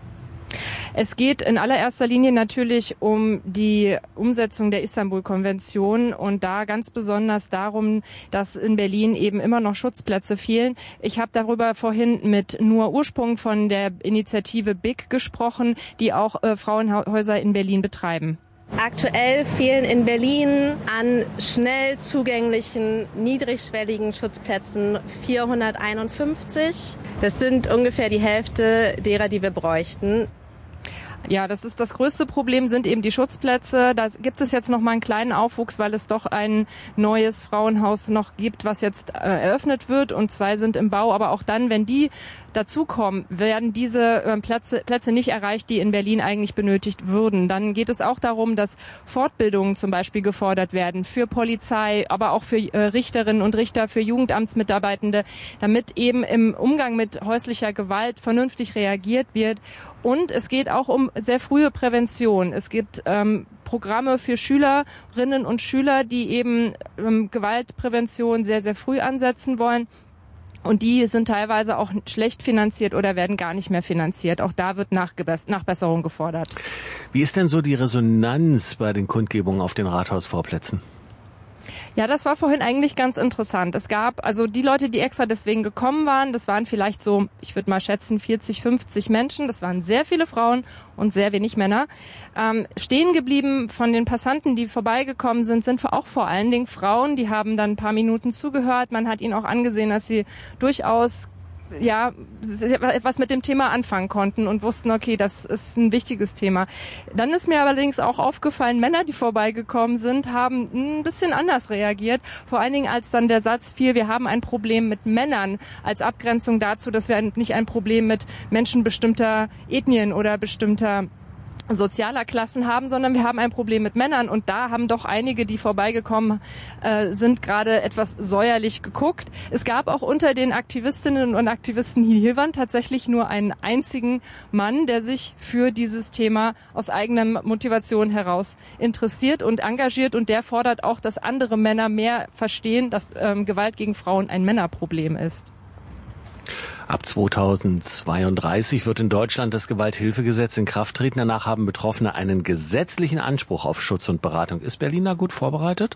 Es geht in allererster Linie natürlich um die Umsetzung der Istanbul-Konvention und da ganz besonders darum, dass in Berlin eben immer noch Schutzplätze fehlen. Ich habe darüber vorhin mit Nur Ursprung von der Initiative B I G gesprochen, die auch äh, Frauenhäuser in Berlin betreiben. Aktuell fehlen in Berlin an schnell zugänglichen, niedrigschwelligen Schutzplätzen vierhunderteinundfünfzig. Das sind ungefähr die Hälfte derer, die wir bräuchten. Ja, das ist das größte Problem, sind eben die Schutzplätze. Da gibt es jetzt noch mal einen kleinen Aufwuchs, weil es doch ein neues Frauenhaus noch gibt, was jetzt äh, eröffnet wird und zwei sind im Bau. Aber auch dann, wenn die dazukommen, werden diese äh, Plätze, Plätze nicht erreicht, die in Berlin eigentlich benötigt würden. Dann geht es auch darum, dass Fortbildungen zum Beispiel gefordert werden für Polizei, aber auch für äh, Richterinnen und Richter, für Jugendamtsmitarbeitende, damit eben im Umgang mit häuslicher Gewalt vernünftig reagiert wird. Und es geht auch um sehr frühe Prävention. Es gibt ähm, Programme für Schülerinnen und Schüler, die eben ähm, Gewaltprävention sehr, sehr früh ansetzen wollen. Und die sind teilweise auch schlecht finanziert oder werden gar nicht mehr finanziert. Auch da wird Nachbesserung gefordert. Wie ist denn so die Resonanz bei den Kundgebungen auf den Rathausvorplätzen? Ja, das war vorhin eigentlich ganz interessant. Es gab also die Leute, die extra deswegen gekommen waren, das waren vielleicht so, ich würde mal schätzen, vierzig, fünfzig Menschen. Das waren sehr viele Frauen und sehr wenig Männer. Ähm, stehen geblieben von den Passanten, die vorbeigekommen sind, sind auch vor allen Dingen Frauen. Die haben dann ein paar Minuten zugehört. Man hat ihnen auch angesehen, dass sie durchaus ja, etwas mit dem Thema anfangen konnten und wussten, okay, das ist ein wichtiges Thema. Dann ist mir allerdings auch aufgefallen, Männer, die vorbeigekommen sind, haben ein bisschen anders reagiert. Vor allen Dingen, als dann der Satz fiel, wir haben ein Problem mit Männern, als Abgrenzung dazu, dass wir nicht ein Problem mit Menschen bestimmter Ethnien oder bestimmter sozialer Klassen haben, sondern wir haben ein Problem mit Männern und da haben doch einige, die vorbeigekommen äh, sind, gerade etwas säuerlich geguckt. Es gab auch unter den Aktivistinnen und Aktivisten hier waren tatsächlich nur einen einzigen Mann, der sich für dieses Thema aus eigener Motivation heraus interessiert und engagiert und der fordert auch, dass andere Männer mehr verstehen, dass ähm, Gewalt gegen Frauen ein Männerproblem ist. Ab zweitausendzweiunddreißig wird in Deutschland das Gewalthilfegesetz in Kraft treten. Danach haben Betroffene einen gesetzlichen Anspruch auf Schutz und Beratung. Ist Berlin da gut vorbereitet?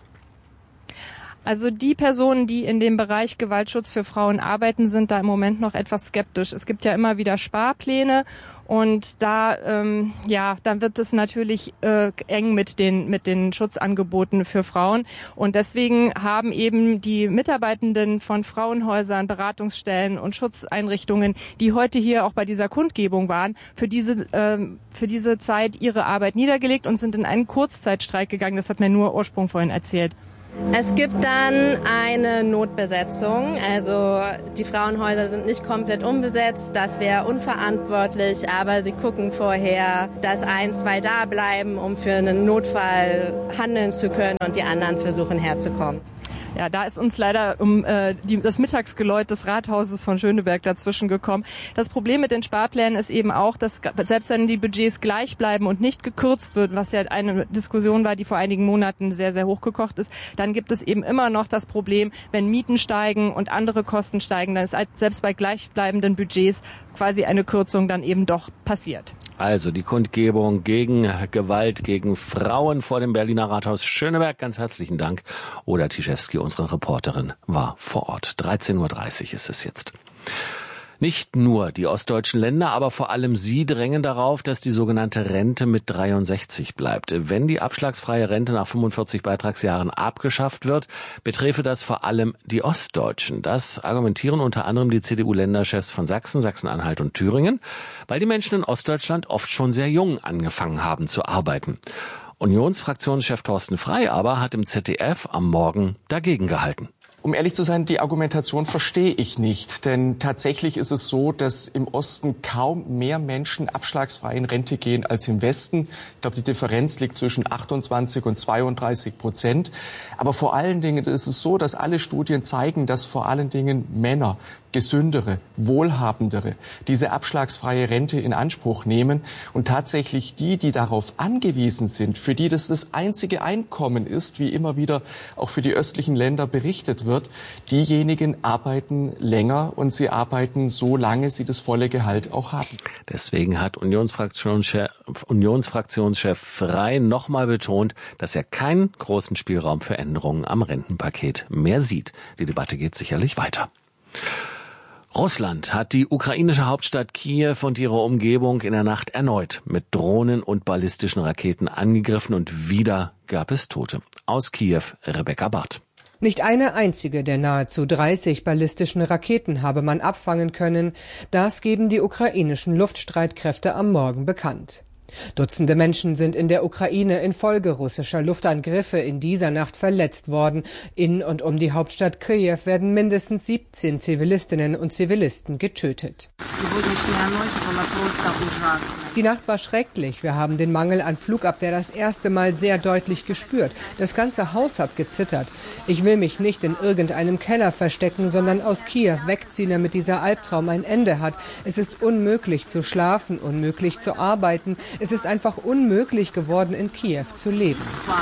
Also die Personen, die in dem Bereich Gewaltschutz für Frauen arbeiten, sind da im Moment noch etwas skeptisch. Es gibt ja immer wieder Sparpläne und da, ähm, ja, dann wird es natürlich äh, eng mit den mit den Schutzangeboten für Frauen. Und deswegen haben eben die Mitarbeitenden von Frauenhäusern, Beratungsstellen und Schutzeinrichtungen, die heute hier auch bei dieser Kundgebung waren, für diese ähm, für diese Zeit ihre Arbeit niedergelegt und sind in einen Kurzzeitstreik gegangen. Das hat mir nur Ursprung vorhin erzählt. Es gibt dann eine Notbesetzung, also die Frauenhäuser sind nicht komplett unbesetzt, das wäre unverantwortlich, aber sie gucken vorher, dass ein, zwei da bleiben, um für einen Notfall handeln zu können und die anderen versuchen herzukommen. Ja, da ist uns leider um äh, die, das Mittagsgeläut des Rathauses von Schöneberg dazwischen gekommen. Das Problem mit den Sparplänen ist eben auch, dass selbst wenn die Budgets gleich bleiben und nicht gekürzt wird, was ja eine Diskussion war, die vor einigen Monaten sehr, sehr hochgekocht ist, dann gibt es eben immer noch das Problem, wenn Mieten steigen und andere Kosten steigen, dann ist selbst bei gleichbleibenden Budgets quasi eine Kürzung dann eben doch passiert. Also die Kundgebung gegen Gewalt gegen Frauen vor dem Berliner Rathaus Schöneberg. Ganz herzlichen Dank. Oda Tischewski, unsere Reporterin, war vor Ort. dreizehn Uhr dreißig ist es jetzt. Nicht nur die ostdeutschen Länder, aber vor allem sie drängen darauf, dass die sogenannte Rente mit dreiundsechzig bleibt. Wenn die abschlagsfreie Rente nach fünfundvierzig Beitragsjahren abgeschafft wird, beträfe das vor allem die Ostdeutschen. Das argumentieren unter anderem die C D U-Länderchefs von Sachsen, Sachsen-Anhalt und Thüringen, weil die Menschen in Ostdeutschland oft schon sehr jung angefangen haben zu arbeiten. Unionsfraktionschef Thorsten Frey aber hat im Z D F am Morgen dagegen gehalten. Um ehrlich zu sein, die Argumentation verstehe ich nicht. Denn tatsächlich ist es so, dass im Osten kaum mehr Menschen abschlagsfrei in Rente gehen als im Westen. Ich glaube, die Differenz liegt zwischen achtundzwanzig und zweiunddreißig Prozent. Aber vor allen Dingen ist es so, dass alle Studien zeigen, dass vor allen Dingen Männer, gesündere, wohlhabendere, diese abschlagsfreie Rente in Anspruch nehmen. Und tatsächlich die, die darauf angewiesen sind, für die das das einzige Einkommen ist, wie immer wieder auch für die östlichen Länder berichtet wird, diejenigen arbeiten länger und sie arbeiten so lange sie das volle Gehalt auch haben. Deswegen hat Unionsfraktionschef, Unionsfraktionschef Frey nochmal betont, dass er keinen großen Spielraum für Änderungen am Rentenpaket mehr sieht. Die Debatte geht sicherlich weiter. Russland hat die ukrainische Hauptstadt Kiew und ihre Umgebung in der Nacht erneut mit Drohnen und ballistischen Raketen angegriffen und wieder gab es Tote. Aus Kiew, Rebecca Barth. Nicht eine einzige der nahezu dreißig ballistischen Raketen habe man abfangen können. Das geben die ukrainischen Luftstreitkräfte am Morgen bekannt. Dutzende Menschen sind in der Ukraine infolge russischer Luftangriffe in dieser Nacht verletzt worden. In und um die Hauptstadt Kiew werden mindestens siebzehn Zivilistinnen und Zivilisten getötet. Die Nacht war schrecklich. Wir haben den Mangel an Flugabwehr das erste Mal sehr deutlich gespürt. Das ganze Haus hat gezittert. Ich will mich nicht in irgendeinem Keller verstecken, sondern aus Kiew wegziehen, damit dieser Albtraum ein Ende hat. Es ist unmöglich zu schlafen, unmöglich zu arbeiten. Es ist einfach unmöglich geworden, in Kiew zu leben.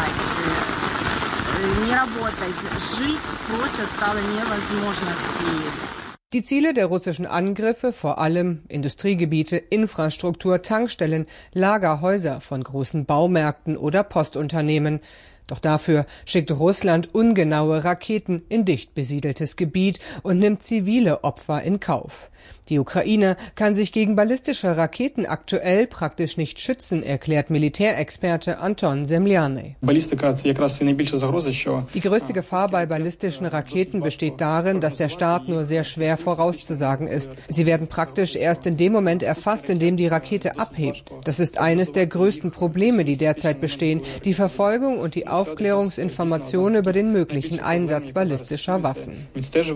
Die Ziele der russischen Angriffe, vor allem Industriegebiete, Infrastruktur, Tankstellen, Lagerhäuser von großen Baumärkten oder Postunternehmen. Doch dafür schickt Russland ungenaue Raketen in dicht besiedeltes Gebiet und nimmt zivile Opfer in Kauf. Die Ukraine kann sich gegen ballistische Raketen aktuell praktisch nicht schützen, erklärt Militärexperte Anton Semliany. Die größte Gefahr bei ballistischen Raketen besteht darin, dass der Start nur sehr schwer vorauszusagen ist. Sie werden praktisch erst in dem Moment erfasst, in dem die Rakete abhebt. Das ist eines der größten Probleme, die derzeit bestehen, die Verfolgung und die Aufklärungsinformation über den möglichen Einsatz ballistischer Waffen.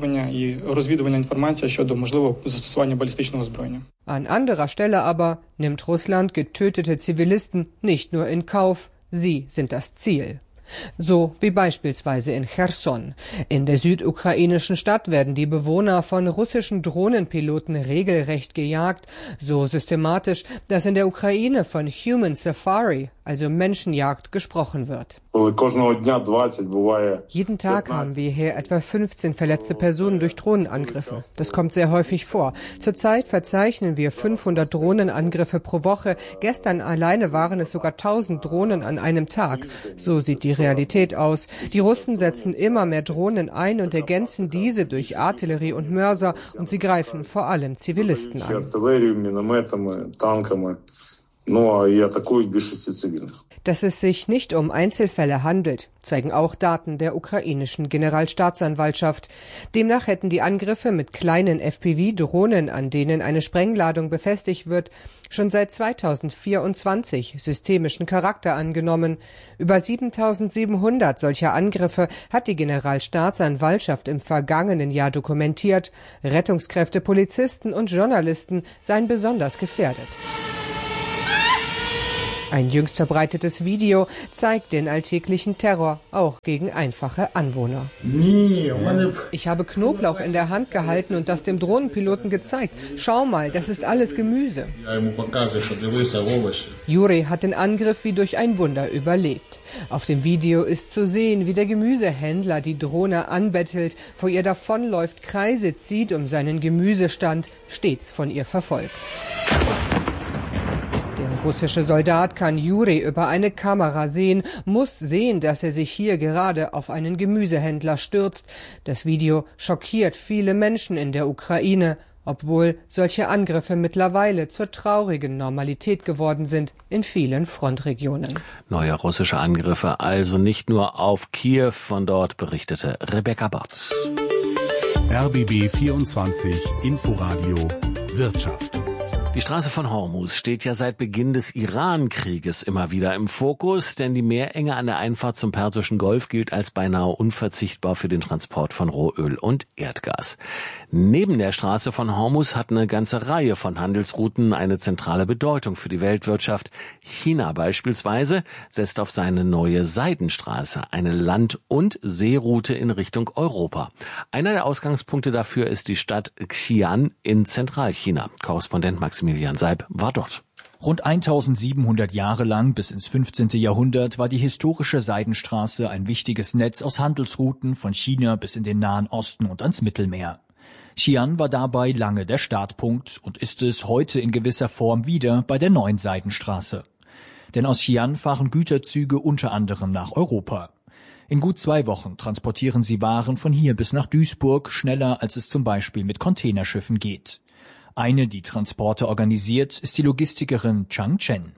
An anderer Stelle aber nimmt Russland getötete Zivilisten nicht nur in Kauf, sie sind das Ziel. So wie beispielsweise in Cherson. In der südukrainischen Stadt werden die Bewohner von russischen Drohnenpiloten regelrecht gejagt, so systematisch, dass in der Ukraine von Human Safari, also Menschenjagd, gesprochen wird. Jeden Tag haben wir hier etwa fünfzehn verletzte Personen durch Drohnenangriffe. Das kommt sehr häufig vor. Zurzeit verzeichnen wir fünfhundert Drohnenangriffe pro Woche. Gestern alleine waren es sogar tausend Drohnen an einem Tag. So sieht die Realität aus. Die Russen setzen immer mehr Drohnen ein und ergänzen diese durch Artillerie und Mörser, und sie greifen vor allem Zivilisten an. Dass es sich nicht um Einzelfälle handelt, zeigen auch Daten der ukrainischen Generalstaatsanwaltschaft. Demnach hätten die Angriffe mit kleinen F P V-Drohnen, an denen eine Sprengladung befestigt wird, schon seit zweitausendvierundzwanzig systemischen Charakter angenommen. Über siebentausendsiebenhundert solcher Angriffe hat die Generalstaatsanwaltschaft im vergangenen Jahr dokumentiert. Rettungskräfte, Polizisten und Journalisten seien besonders gefährdet. Ein jüngst verbreitetes Video zeigt den alltäglichen Terror, auch gegen einfache Anwohner. Ich habe Knoblauch in der Hand gehalten und das dem Drohnenpiloten gezeigt. Schau mal, das ist alles Gemüse. Juri hat den Angriff wie durch ein Wunder überlebt. Auf dem Video ist zu sehen, wie der Gemüsehändler die Drohne anbettelt, vor ihr davonläuft, Kreise zieht um seinen Gemüsestand, stets von ihr verfolgt. Der russische Soldat kann Juri über eine Kamera sehen, muss sehen, dass er sich hier gerade auf einen Gemüsehändler stürzt. Das Video schockiert viele Menschen in der Ukraine, obwohl solche Angriffe mittlerweile zur traurigen Normalität geworden sind in vielen Frontregionen. Neue russische Angriffe also nicht nur auf Kiew, von dort berichtete Rebecca Bott. R B B vierundzwanzig Inforadio Wirtschaft. Die Straße von Hormuz steht ja seit Beginn des Iran-Krieges immer wieder im Fokus, denn die Meerenge an der Einfahrt zum Persischen Golf gilt als beinahe unverzichtbar für den Transport von Rohöl und Erdgas. Neben der Straße von Hormuz hat eine ganze Reihe von Handelsrouten eine zentrale Bedeutung für die Weltwirtschaft. China beispielsweise setzt auf seine neue Seidenstraße, eine Land- und Seeroute in Richtung Europa. Einer der Ausgangspunkte dafür ist die Stadt Xi'an in Zentralchina. Korrespondent Maximilian Seib war dort. Rund eintausendsiebenhundert Jahre lang bis ins fünfzehnte Jahrhundert war die historische Seidenstraße ein wichtiges Netz aus Handelsrouten von China bis in den Nahen Osten und ans Mittelmeer. Xi'an war dabei lange der Startpunkt und ist es heute in gewisser Form wieder bei der neuen Seidenstraße. Denn aus Xi'an fahren Güterzüge unter anderem nach Europa. In gut zwei Wochen transportieren sie Waren von hier bis nach Duisburg, schneller als es zum Beispiel mit Containerschiffen geht. Eine, die Transporte organisiert, ist die Logistikerin Chang Chen.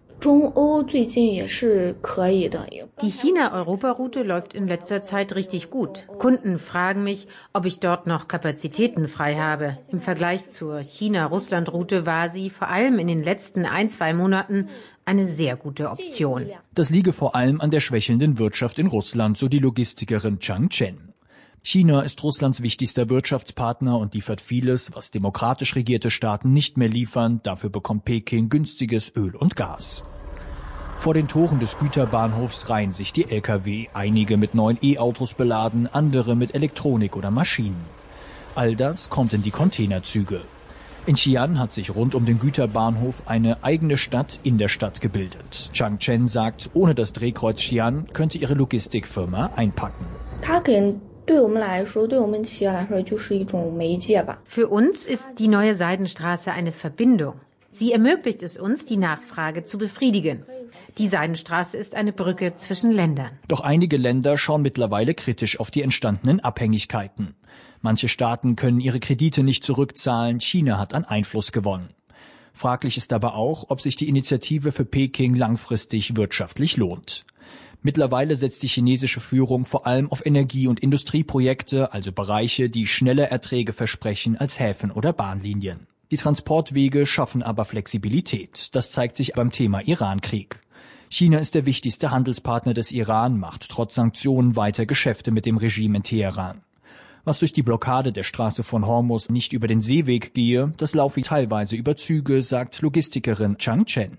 Die China-Europa-Route läuft in letzter Zeit richtig gut. Kunden fragen mich, ob ich dort noch Kapazitäten frei habe. Im Vergleich zur China-Russland-Route war sie vor allem in den letzten ein, zwei Monaten eine sehr gute Option. Das liege vor allem an der schwächelnden Wirtschaft in Russland, so die Logistikerin Chang Chen. China ist Russlands wichtigster Wirtschaftspartner und liefert vieles, was demokratisch regierte Staaten nicht mehr liefern. Dafür bekommt Peking günstiges Öl und Gas. Vor den Toren des Güterbahnhofs reihen sich die L K W, einige mit neuen E-Autos beladen, andere mit Elektronik oder Maschinen. All das kommt in die Containerzüge. In Xi'an hat sich rund um den Güterbahnhof eine eigene Stadt in der Stadt gebildet. Chang Chen sagt, ohne das Drehkreuz Xi'an könnte ihre Logistikfirma einpacken. Für uns ist die neue Seidenstraße eine Verbindung. Sie ermöglicht es uns, die Nachfrage zu befriedigen. Die Seidenstraße ist eine Brücke zwischen Ländern. Doch einige Länder schauen mittlerweile kritisch auf die entstandenen Abhängigkeiten. Manche Staaten können ihre Kredite nicht zurückzahlen, China hat an Einfluss gewonnen. Fraglich ist aber auch, ob sich die Initiative für Peking langfristig wirtschaftlich lohnt. Mittlerweile setzt die chinesische Führung vor allem auf Energie- und Industrieprojekte, also Bereiche, die schnelle Erträge versprechen als Häfen oder Bahnlinien. Die Transportwege schaffen aber Flexibilität. Das zeigt sich beim Thema Iran-Krieg. China ist der wichtigste Handelspartner des Iran, macht trotz Sanktionen weiter Geschäfte mit dem Regime in Teheran. Was durch die Blockade der Straße von Hormuz nicht über den Seeweg gehe, das laufe teilweise über Züge, sagt Logistikerin Chang Chen.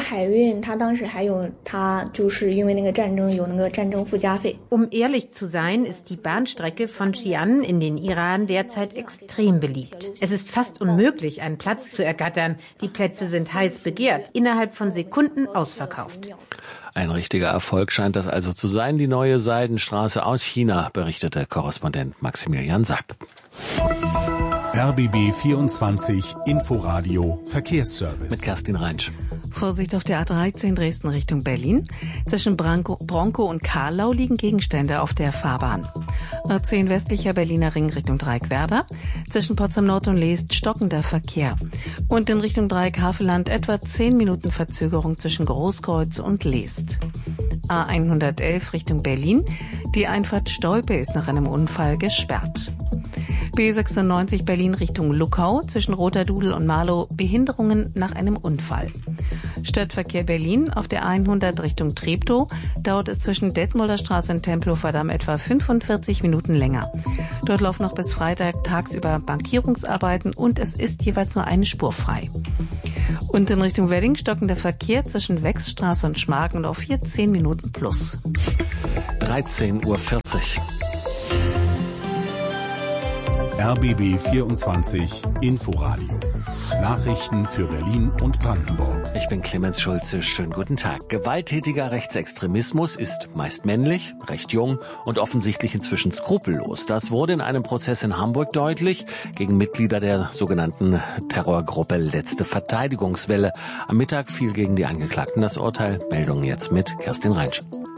Um ehrlich zu sein, ist die Bahnstrecke von Xi'an in den Iran derzeit extrem beliebt. Es ist fast unmöglich, einen Platz zu ergattern. Die Plätze sind heiß begehrt, innerhalb von Sekunden ausverkauft. Ein richtiger Erfolg scheint das also zu sein. Die neue Seidenstraße aus China, berichtete Korrespondent Maximilian Sapp. R B B vierundzwanzig Inforadio Verkehrsservice. Mit Kerstin Reinsch. Vorsicht auf der A dreizehn Dresden Richtung Berlin. Zwischen Branko, Bronco und Karlau liegen Gegenstände auf der Fahrbahn. A zehn westlicher Berliner Ring Richtung Dreieck-Werder. Zwischen Potsdam Nord und Leest stockender Verkehr. Und in Richtung Dreieck-Havelland etwa zehn Minuten Verzögerung zwischen Großkreuz und Leest. A hundertelf Richtung Berlin. Die Einfahrt Stolpe ist nach einem Unfall gesperrt. B sechsundneunzig Berlin Richtung Luckau, zwischen Roterdudel und Marlow Behinderungen nach einem Unfall. Stadtverkehr Berlin auf der hundert Richtung Treptow dauert es zwischen Detmolder Straße und Tempelhofer Damm etwa fünfundvierzig Minuten länger. Dort laufen noch bis Freitag tagsüber Bankierungsarbeiten und es ist jeweils nur eine Spur frei. Und in Richtung Wedding stockender Verkehr zwischen Wechsstraße und Schmargen auf vierzehn Minuten plus. dreizehn Uhr vierzig. R B B vierundzwanzig Inforadio. Nachrichten für Berlin und Brandenburg. Ich bin Clemens Schulze. Schönen guten Tag. Gewalttätiger Rechtsextremismus ist meist männlich, recht jung und offensichtlich inzwischen skrupellos. Das wurde in einem Prozess in Hamburg deutlich gegen Mitglieder der sogenannten Terrorgruppe Letzte Verteidigungswelle. Am Mittag fiel gegen die Angeklagten das Urteil. Meldungen jetzt mit Kerstin Reinsch.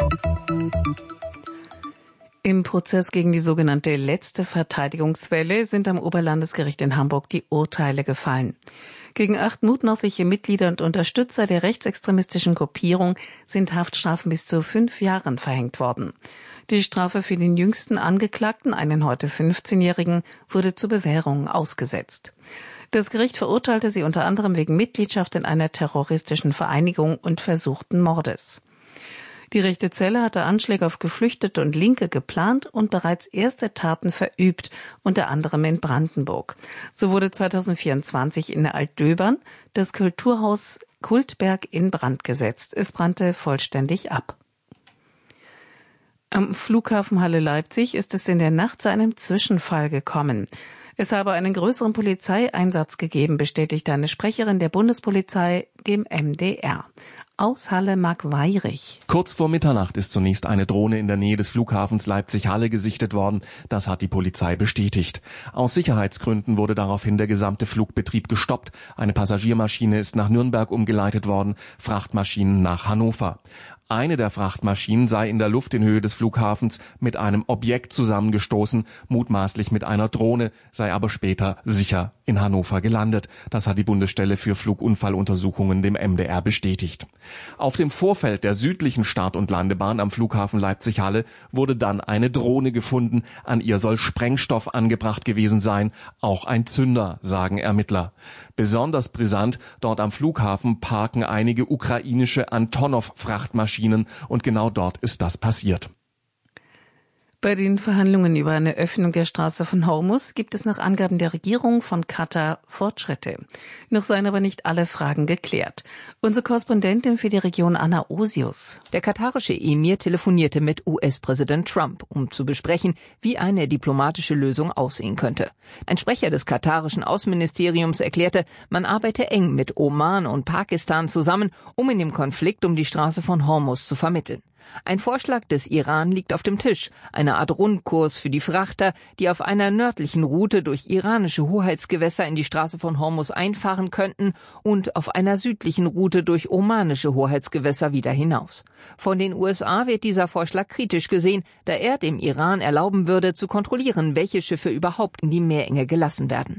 Im Prozess gegen die sogenannte Letzte Verteidigungswelle sind am Oberlandesgericht in Hamburg die Urteile gefallen. Gegen acht mutmaßliche Mitglieder und Unterstützer der rechtsextremistischen Gruppierung sind Haftstrafen bis zu fünf Jahren verhängt worden. Die Strafe für den jüngsten Angeklagten, einen heute fünfzehnjährigen, wurde zur Bewährung ausgesetzt. Das Gericht verurteilte sie unter anderem wegen Mitgliedschaft in einer terroristischen Vereinigung und versuchten Mordes. Die rechte Zelle hatte Anschläge auf Geflüchtete und Linke geplant und bereits erste Taten verübt, unter anderem in Brandenburg. So wurde zweitausendvierundzwanzig in Altdöbern das Kulturhaus Kultberg in Brand gesetzt. Es brannte vollständig ab. Am Flughafen Halle-Leipzig ist es in der Nacht zu einem Zwischenfall gekommen. Es habe einen größeren Polizeieinsatz gegeben, bestätigte eine Sprecherin der Bundespolizei dem M D R. Aus Halle Mark Weirich. Kurz vor Mitternacht ist zunächst eine Drohne in der Nähe des Flughafens Leipzig-Halle gesichtet worden. Das hat die Polizei bestätigt. Aus Sicherheitsgründen wurde daraufhin der gesamte Flugbetrieb gestoppt. Eine Passagiermaschine ist nach Nürnberg umgeleitet worden, Frachtmaschinen nach Hannover. Eine der Frachtmaschinen sei in der Luft in Höhe des Flughafens mit einem Objekt zusammengestoßen, mutmaßlich mit einer Drohne, sei aber später sicher in Hannover gelandet. Das hat die Bundesstelle für Flugunfalluntersuchungen dem M D R bestätigt. Auf dem Vorfeld der südlichen Start- und Landebahn am Flughafen Leipzig-Halle wurde dann eine Drohne gefunden. An ihr soll Sprengstoff angebracht gewesen sein, auch ein Zünder, sagen Ermittler. Besonders brisant, dort am Flughafen parken einige ukrainische Antonov-Frachtmaschinen und genau dort ist das passiert. Bei den Verhandlungen über eine Öffnung der Straße von Hormuz gibt es nach Angaben der Regierung von Katar Fortschritte. Noch seien aber nicht alle Fragen geklärt. Unsere Korrespondentin für die Region Anna Osius. Der katarische Emir telefonierte mit U S-Präsident Trump, um zu besprechen, wie eine diplomatische Lösung aussehen könnte. Ein Sprecher des katarischen Außenministeriums erklärte, man arbeite eng mit Oman und Pakistan zusammen, um in dem Konflikt um die Straße von Hormuz zu vermitteln. Ein Vorschlag des Iran liegt auf dem Tisch, eine Art Rundkurs für die Frachter, die auf einer nördlichen Route durch iranische Hoheitsgewässer in die Straße von Hormuz einfahren könnten und auf einer südlichen Route durch omanische Hoheitsgewässer wieder hinaus. Von den U S A wird dieser Vorschlag kritisch gesehen, da er dem Iran erlauben würde, zu kontrollieren, welche Schiffe überhaupt in die Meerenge gelassen werden.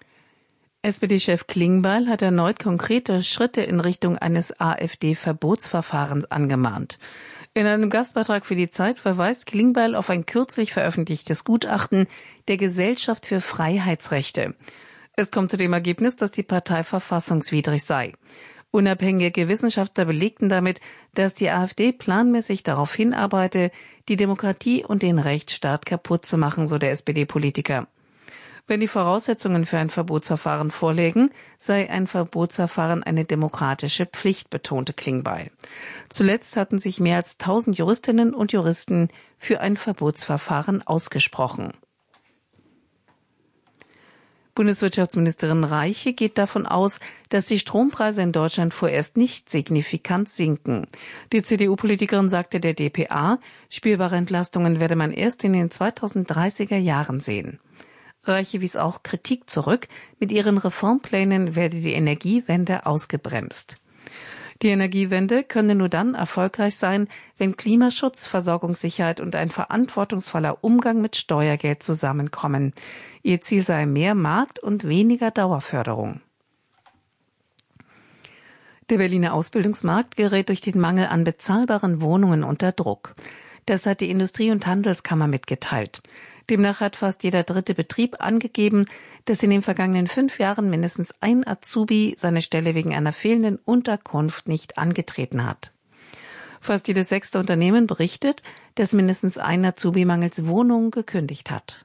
S P D-Chef Klingbeil hat erneut konkrete Schritte in Richtung eines AfD-Verbotsverfahrens angemahnt. In einem Gastbeitrag für die Zeit verweist Klingbeil auf ein kürzlich veröffentlichtes Gutachten der Gesellschaft für Freiheitsrechte. Es kommt zu dem Ergebnis, dass die Partei verfassungswidrig sei. Unabhängige Wissenschaftler belegten damit, dass die AfD planmäßig darauf hinarbeite, die Demokratie und den Rechtsstaat kaputt zu machen, so der S P D-Politiker. Wenn die Voraussetzungen für ein Verbotsverfahren vorlägen, sei ein Verbotsverfahren eine demokratische Pflicht, betonte Klingbeil. Zuletzt hatten sich mehr als tausend Juristinnen und Juristen für ein Verbotsverfahren ausgesprochen. Bundeswirtschaftsministerin Reiche geht davon aus, dass die Strompreise in Deutschland vorerst nicht signifikant sinken. Die C D U-Politikerin sagte der D P A, spürbare Entlastungen werde man erst in den zweitausenddreißiger Jahren sehen. Reiche wies auch Kritik zurück, mit ihren Reformplänen werde die Energiewende ausgebremst. Die Energiewende könne nur dann erfolgreich sein, wenn Klimaschutz, Versorgungssicherheit und ein verantwortungsvoller Umgang mit Steuergeld zusammenkommen. Ihr Ziel sei mehr Markt und weniger Dauerförderung. Der Berliner Ausbildungsmarkt gerät durch den Mangel an bezahlbaren Wohnungen unter Druck. Das hat die Industrie- und Handelskammer mitgeteilt. Demnach hat fast jeder dritte Betrieb angegeben, dass in den vergangenen fünf Jahren mindestens ein Azubi seine Stelle wegen einer fehlenden Unterkunft nicht angetreten hat. Fast jedes sechste Unternehmen berichtet, dass mindestens ein Azubi mangels Wohnung gekündigt hat.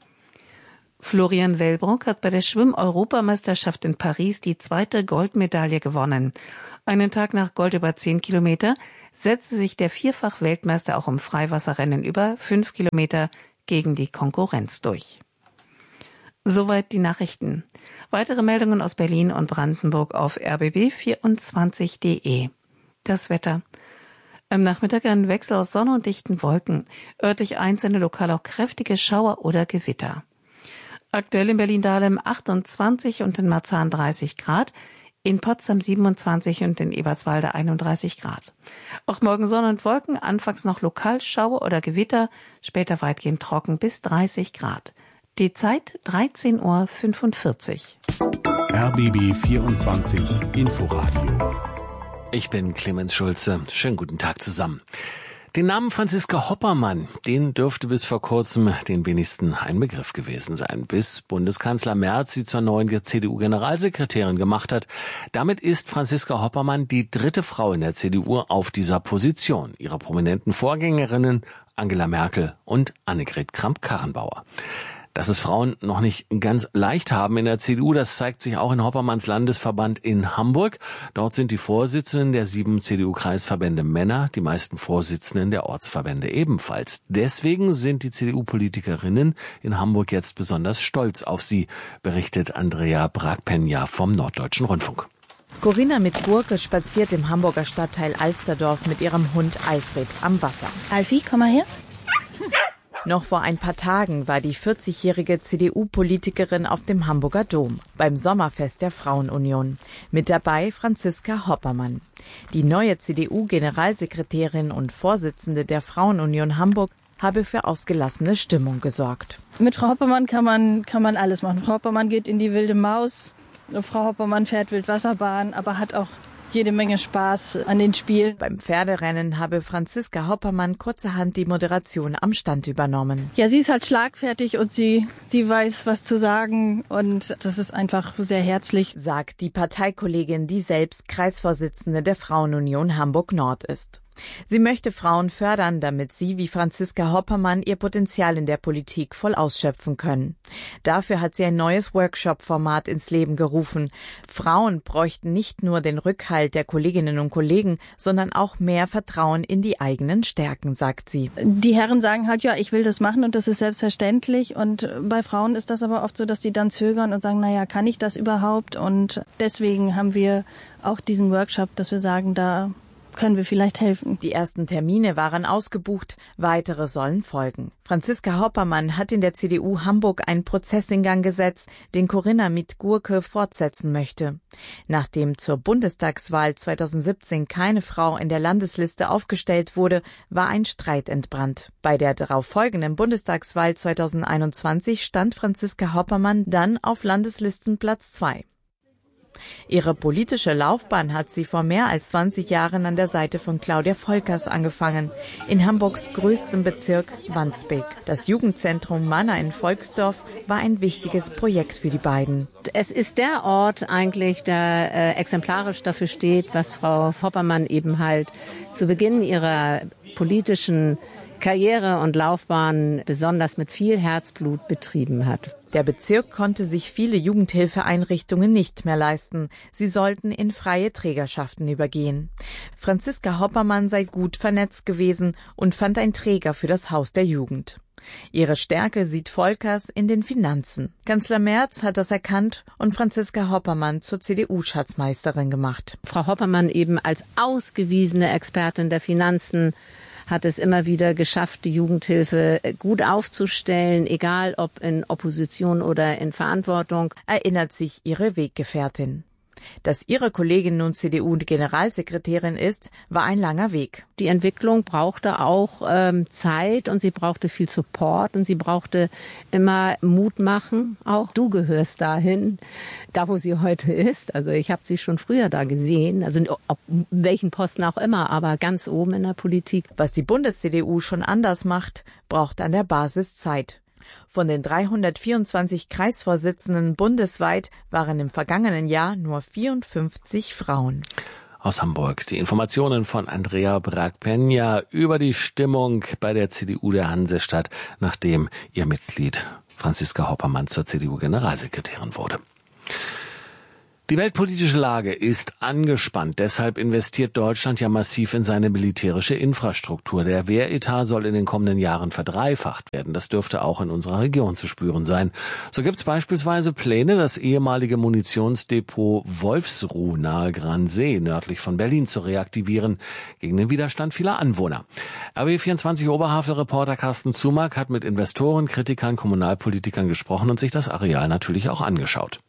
Florian Wellbrock hat bei der Schwimm-Europameisterschaft in Paris die zweite Goldmedaille gewonnen. Einen Tag nach Gold über zehn Kilometer setzte sich der Vierfach-Weltmeister auch im Freiwasserrennen über fünf Kilometer gegen die Konkurrenz durch. Soweit die Nachrichten. Weitere Meldungen aus Berlin und Brandenburg auf r b b vierundzwanzig punkt d e. Das Wetter. Am Nachmittag ein Wechsel aus Sonne und dichten Wolken. Örtlich einzelne, lokal auch kräftige Schauer oder Gewitter. Aktuell in Berlin-Dahlem achtundzwanzig und in Marzahn dreißig Grad. In Potsdam siebenundzwanzig und in Eberswalde einunddreißig Grad. Auch morgen Sonne und Wolken, anfangs noch lokal Schauer oder Gewitter, später weitgehend trocken bis dreißig Grad. Die Zeit dreizehn Uhr fünfundvierzig. R B B vierundzwanzig Inforadio. Ich bin Clemens Schulze. Schönen guten Tag zusammen. Den Namen Franziska Hoppermann, den dürfte bis vor kurzem den wenigsten ein Begriff gewesen sein, bis Bundeskanzler Merz sie zur neuen C D U-Generalsekretärin gemacht hat. Damit ist Franziska Hoppermann die dritte Frau in der C D U auf dieser Position. Ihre prominenten Vorgängerinnen Angela Merkel und Annegret Kramp-Karrenbauer. Dass es Frauen noch nicht ganz leicht haben in der C D U, das zeigt sich auch in Hoppermanns Landesverband in Hamburg. Dort sind die Vorsitzenden der sieben C D U-Kreisverbände Männer, die meisten Vorsitzenden der Ortsverbände ebenfalls. Deswegen sind die C D U-Politikerinnen in Hamburg jetzt besonders stolz auf sie, berichtet Andrea Bragpenja vom Norddeutschen Rundfunk. Corinna mit Gurke spaziert im Hamburger Stadtteil Alsterdorf mit ihrem Hund Alfred am Wasser. Alfie, komm mal her. Noch vor ein paar Tagen war die vierzigjährige C D U-Politikerin auf dem Hamburger Dom beim Sommerfest der Frauenunion. Mit dabei Franziska Hoppermann. Die neue C D U-Generalsekretärin und Vorsitzende der Frauenunion Hamburg habe für ausgelassene Stimmung gesorgt. Mit Frau Hoppermann kann man, kann man alles machen. Frau Hoppermann geht in die wilde Maus. Frau Hoppermann fährt Wildwasserbahn, aber hat auch jede Menge Spaß an den Spielen. Beim Pferderennen habe Franziska Hoppermann kurzerhand die Moderation am Stand übernommen. Ja, sie ist halt schlagfertig und sie, sie weiß, was zu sagen und das ist einfach sehr herzlich, sagt die Parteikollegin, die selbst Kreisvorsitzende der Frauenunion Hamburg-Nord ist. Sie möchte Frauen fördern, damit sie wie Franziska Hoppermann ihr Potenzial in der Politik voll ausschöpfen können. Dafür hat sie ein neues Workshop-Format ins Leben gerufen. Frauen bräuchten nicht nur den Rückhalt der Kolleginnen und Kollegen, sondern auch mehr Vertrauen in die eigenen Stärken, sagt sie. Die Herren sagen halt, ja, ich will das machen und das ist selbstverständlich. Und bei Frauen ist das aber oft so, dass die dann zögern und sagen, naja, kann ich das überhaupt? Und deswegen haben wir auch diesen Workshop, dass wir sagen, da können wir vielleicht helfen. Die ersten Termine waren ausgebucht, weitere sollen folgen. Franziska Hoppermann hat in der C D U Hamburg einen Prozess in Gang gesetzt, den Corinna mit Gurke fortsetzen möchte. Nachdem zur Bundestagswahl zweitausendsiebzehn keine Frau in der Landesliste aufgestellt wurde, war ein Streit entbrannt. Bei der darauf folgenden Bundestagswahl zweitausendeinundzwanzig stand Franziska Hoppermann dann auf Landeslistenplatz zwei. Ihre politische Laufbahn hat sie vor mehr als zwanzig Jahren an der Seite von Claudia Volkers angefangen, in Hamburgs größtem Bezirk Wandsbek. Das Jugendzentrum Manna in Volksdorf war ein wichtiges Projekt für die beiden. Es ist der Ort eigentlich, der äh, exemplarisch dafür steht, was Frau Hoppermann eben halt zu Beginn ihrer politischen Karriere und Laufbahn besonders mit viel Herzblut betrieben hat. Der Bezirk konnte sich viele Jugendhilfeeinrichtungen nicht mehr leisten. Sie sollten in freie Trägerschaften übergehen. Franziska Hoppermann sei gut vernetzt gewesen und fand einen Träger für das Haus der Jugend. Ihre Stärke sieht Volkers in den Finanzen. Kanzler Merz hat das erkannt und Franziska Hoppermann zur C D U-Schatzmeisterin gemacht. Frau Hoppermann eben als ausgewiesene Expertin der Finanzen hat es immer wieder geschafft, die Jugendhilfe gut aufzustellen, egal ob in Opposition oder in Verantwortung, erinnert sich ihre Weggefährtin. Dass ihre Kollegin nun C D U-Generalsekretärin ist, war ein langer Weg. Die Entwicklung brauchte auch ähm, Zeit und sie brauchte viel Support und sie brauchte immer Mut machen. Auch du gehörst dahin, da wo sie heute ist. Also ich habe sie schon früher da gesehen, also auf welchen Posten auch immer, aber ganz oben in der Politik. Was die Bundes-C D U schon anders macht, braucht an der Basis Zeit. Von den dreihundertvierundzwanzig Kreisvorsitzenden bundesweit waren im vergangenen Jahr nur vierundfünfzig Frauen. Aus Hamburg die Informationen von Andrea Bragg-Peña über die Stimmung bei der C D U der Hansestadt, nachdem ihr Mitglied Franziska Hoppermann zur C D U-Generalsekretärin wurde. Die weltpolitische Lage ist angespannt. Deshalb investiert Deutschland ja massiv in seine militärische Infrastruktur. Der Wehretat soll in den kommenden Jahren verdreifacht werden. Das dürfte auch in unserer Region zu spüren sein. So gibt es beispielsweise Pläne, das ehemalige Munitionsdepot Wolfsruh nahe Gransee nördlich von Berlin zu reaktivieren, gegen den Widerstand vieler Anwohner. R B vierundzwanzig Oberhavel-Reporter Carsten Zumack hat mit Investoren, Kritikern, Kommunalpolitikern gesprochen und sich das Areal natürlich auch angeschaut.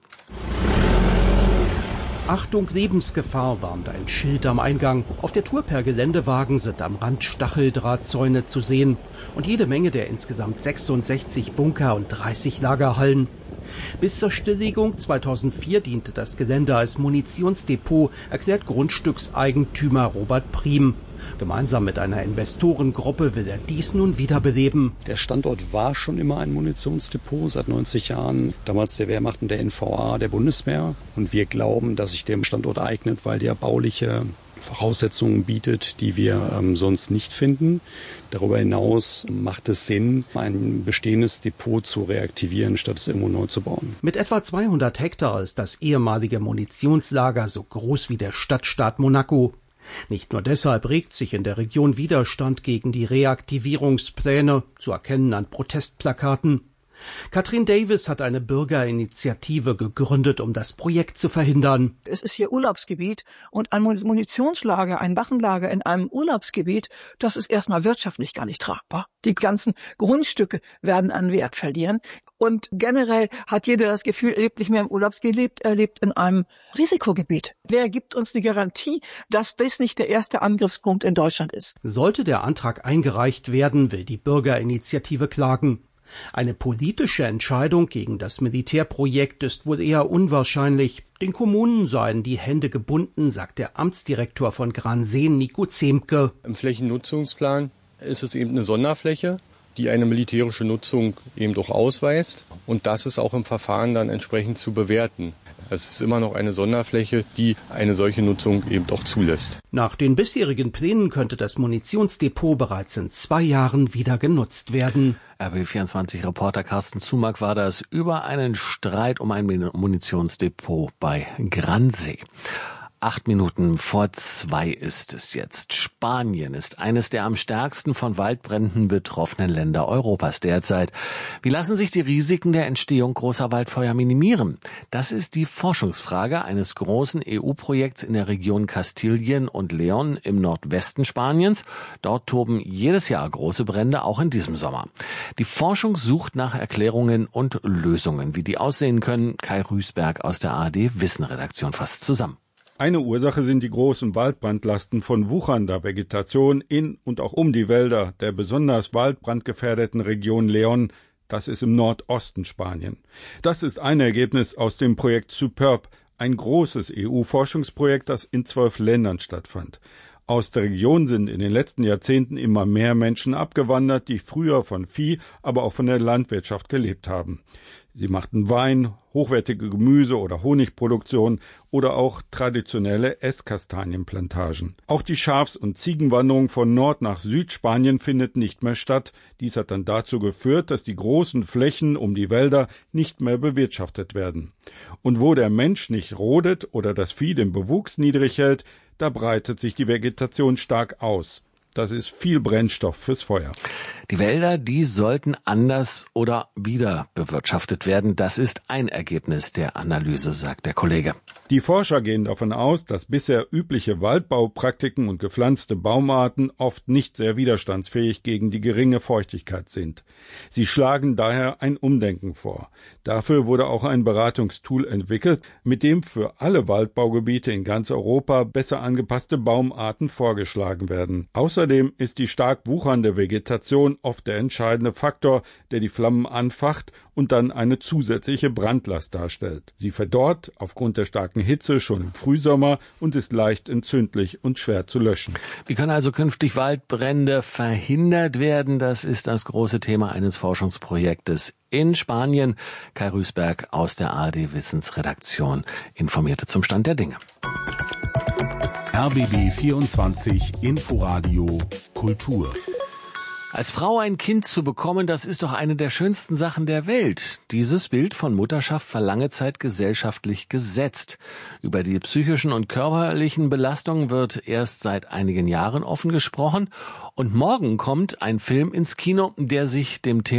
Achtung, Lebensgefahr, warnt ein Schild am Eingang. Auf der Tour per Geländewagen sind am Rand Stacheldrahtzäune zu sehen und jede Menge der insgesamt sechsundsechzig Bunker und dreißig Lagerhallen. Bis zur Stilllegung zweitausendvier diente das Gelände als Munitionsdepot, erklärt Grundstückseigentümer Robert Priem. Gemeinsam mit einer Investorengruppe will er dies nun wiederbeleben. Der Standort war schon immer ein Munitionsdepot seit neunzig Jahren. Damals der Wehrmacht und der N V A der Bundeswehr. Und wir glauben, dass sich der Standort eignet, weil der bauliche Voraussetzungen bietet, die wir ähm, sonst nicht finden. Darüber hinaus macht es Sinn, ein bestehendes Depot zu reaktivieren, statt es irgendwo neu zu bauen. Mit etwa zweihundert Hektar ist das ehemalige Munitionslager so groß wie der Stadtstaat Monaco. Nicht nur deshalb regt sich in der Region Widerstand gegen die Reaktivierungspläne, zu erkennen an Protestplakaten. Katrin Davis hat eine Bürgerinitiative gegründet, um das Projekt zu verhindern. Es ist hier Urlaubsgebiet und ein Munitionslager, ein Waffenlager in einem Urlaubsgebiet, das ist erstmal wirtschaftlich gar nicht tragbar. Die ganzen Grundstücke werden an Wert verlieren. Und generell hat jeder das Gefühl, er lebt nicht mehr im Urlaubsgebiet, er lebt in einem Risikogebiet. Wer gibt uns die Garantie, dass das nicht der erste Angriffspunkt in Deutschland ist? Sollte der Antrag eingereicht werden, will die Bürgerinitiative klagen. Eine politische Entscheidung gegen das Militärprojekt ist wohl eher unwahrscheinlich. Den Kommunen seien die Hände gebunden, sagt der Amtsdirektor von Gransee, Nico Zemke. Im Flächennutzungsplan ist es eben eine Sonderfläche, die eine militärische Nutzung eben doch ausweist. Und das ist auch im Verfahren dann entsprechend zu bewerten. Es ist immer noch eine Sonderfläche, die eine solche Nutzung eben doch zulässt. Nach den bisherigen Plänen könnte das Munitionsdepot bereits in zwei Jahren wieder genutzt werden. R B vierundzwanzig Reporter Carsten Zumack war das über einen Streit um ein Munitionsdepot bei Gransee. Acht Minuten vor zwei ist es jetzt. Spanien ist eines der am stärksten von Waldbränden betroffenen Länder Europas derzeit. Wie lassen sich die Risiken der Entstehung großer Waldfeuer minimieren? Das ist die Forschungsfrage eines großen E U-Projekts in der Region Kastilien und León im Nordwesten Spaniens. Dort toben jedes Jahr große Brände, auch in diesem Sommer. Die Forschung sucht nach Erklärungen und Lösungen. Wie die aussehen können, Kai Rüßberg aus der A R D-Wissen-Redaktion fasst zusammen. Eine Ursache sind die großen Waldbrandlasten von wuchernder Vegetation in und auch um die Wälder der besonders waldbrandgefährdeten Region León. Das ist im Nordosten Spanien. Das ist ein Ergebnis aus dem Projekt Superb, ein großes E U-Forschungsprojekt, das in zwölf Ländern stattfand. Aus der Region sind in den letzten Jahrzehnten immer mehr Menschen abgewandert, die früher von Vieh, aber auch von der Landwirtschaft gelebt haben. Sie machten Wein, hochwertige Gemüse- oder Honigproduktion oder auch traditionelle Esskastanienplantagen. Auch die Schafs- und Ziegenwanderung von Nord nach Südspanien findet nicht mehr statt. Dies hat dann dazu geführt, dass die großen Flächen um die Wälder nicht mehr bewirtschaftet werden. Und wo der Mensch nicht rodet oder das Vieh den Bewuchs niedrig hält, da breitet sich die Vegetation stark aus. Das ist viel Brennstoff fürs Feuer. Die Wälder, die sollten anders oder wieder bewirtschaftet werden. Das ist ein Ergebnis der Analyse, sagt der Kollege. Die Forscher gehen davon aus, dass bisher übliche Waldbaupraktiken und gepflanzte Baumarten oft nicht sehr widerstandsfähig gegen die geringe Feuchtigkeit sind. Sie schlagen daher ein Umdenken vor. Dafür wurde auch ein Beratungstool entwickelt, mit dem für alle Waldbaugebiete in ganz Europa besser angepasste Baumarten vorgeschlagen werden. Außerdem ist die stark wuchernde Vegetation oft der entscheidende Faktor, der die Flammen anfacht und dann eine zusätzliche Brandlast darstellt. Sie verdorrt aufgrund der starken Hitze schon im Frühsommer und ist leicht entzündlich und schwer zu löschen. Wie können also künftig Waldbrände verhindert werden? Das ist das große Thema eines Forschungsprojektes in Spanien. Kai Rüßberg aus der A R D-Wissensredaktion informierte zum Stand der Dinge. R B B vierundzwanzig Inforadio Kultur. Als Frau ein Kind zu bekommen, das ist doch eine der schönsten Sachen der Welt. Dieses Bild von Mutterschaft war lange Zeit gesellschaftlich gesetzt. Über die psychischen und körperlichen Belastungen wird erst seit einigen Jahren offen gesprochen. Und morgen kommt ein Film ins Kino, der sich dem Thema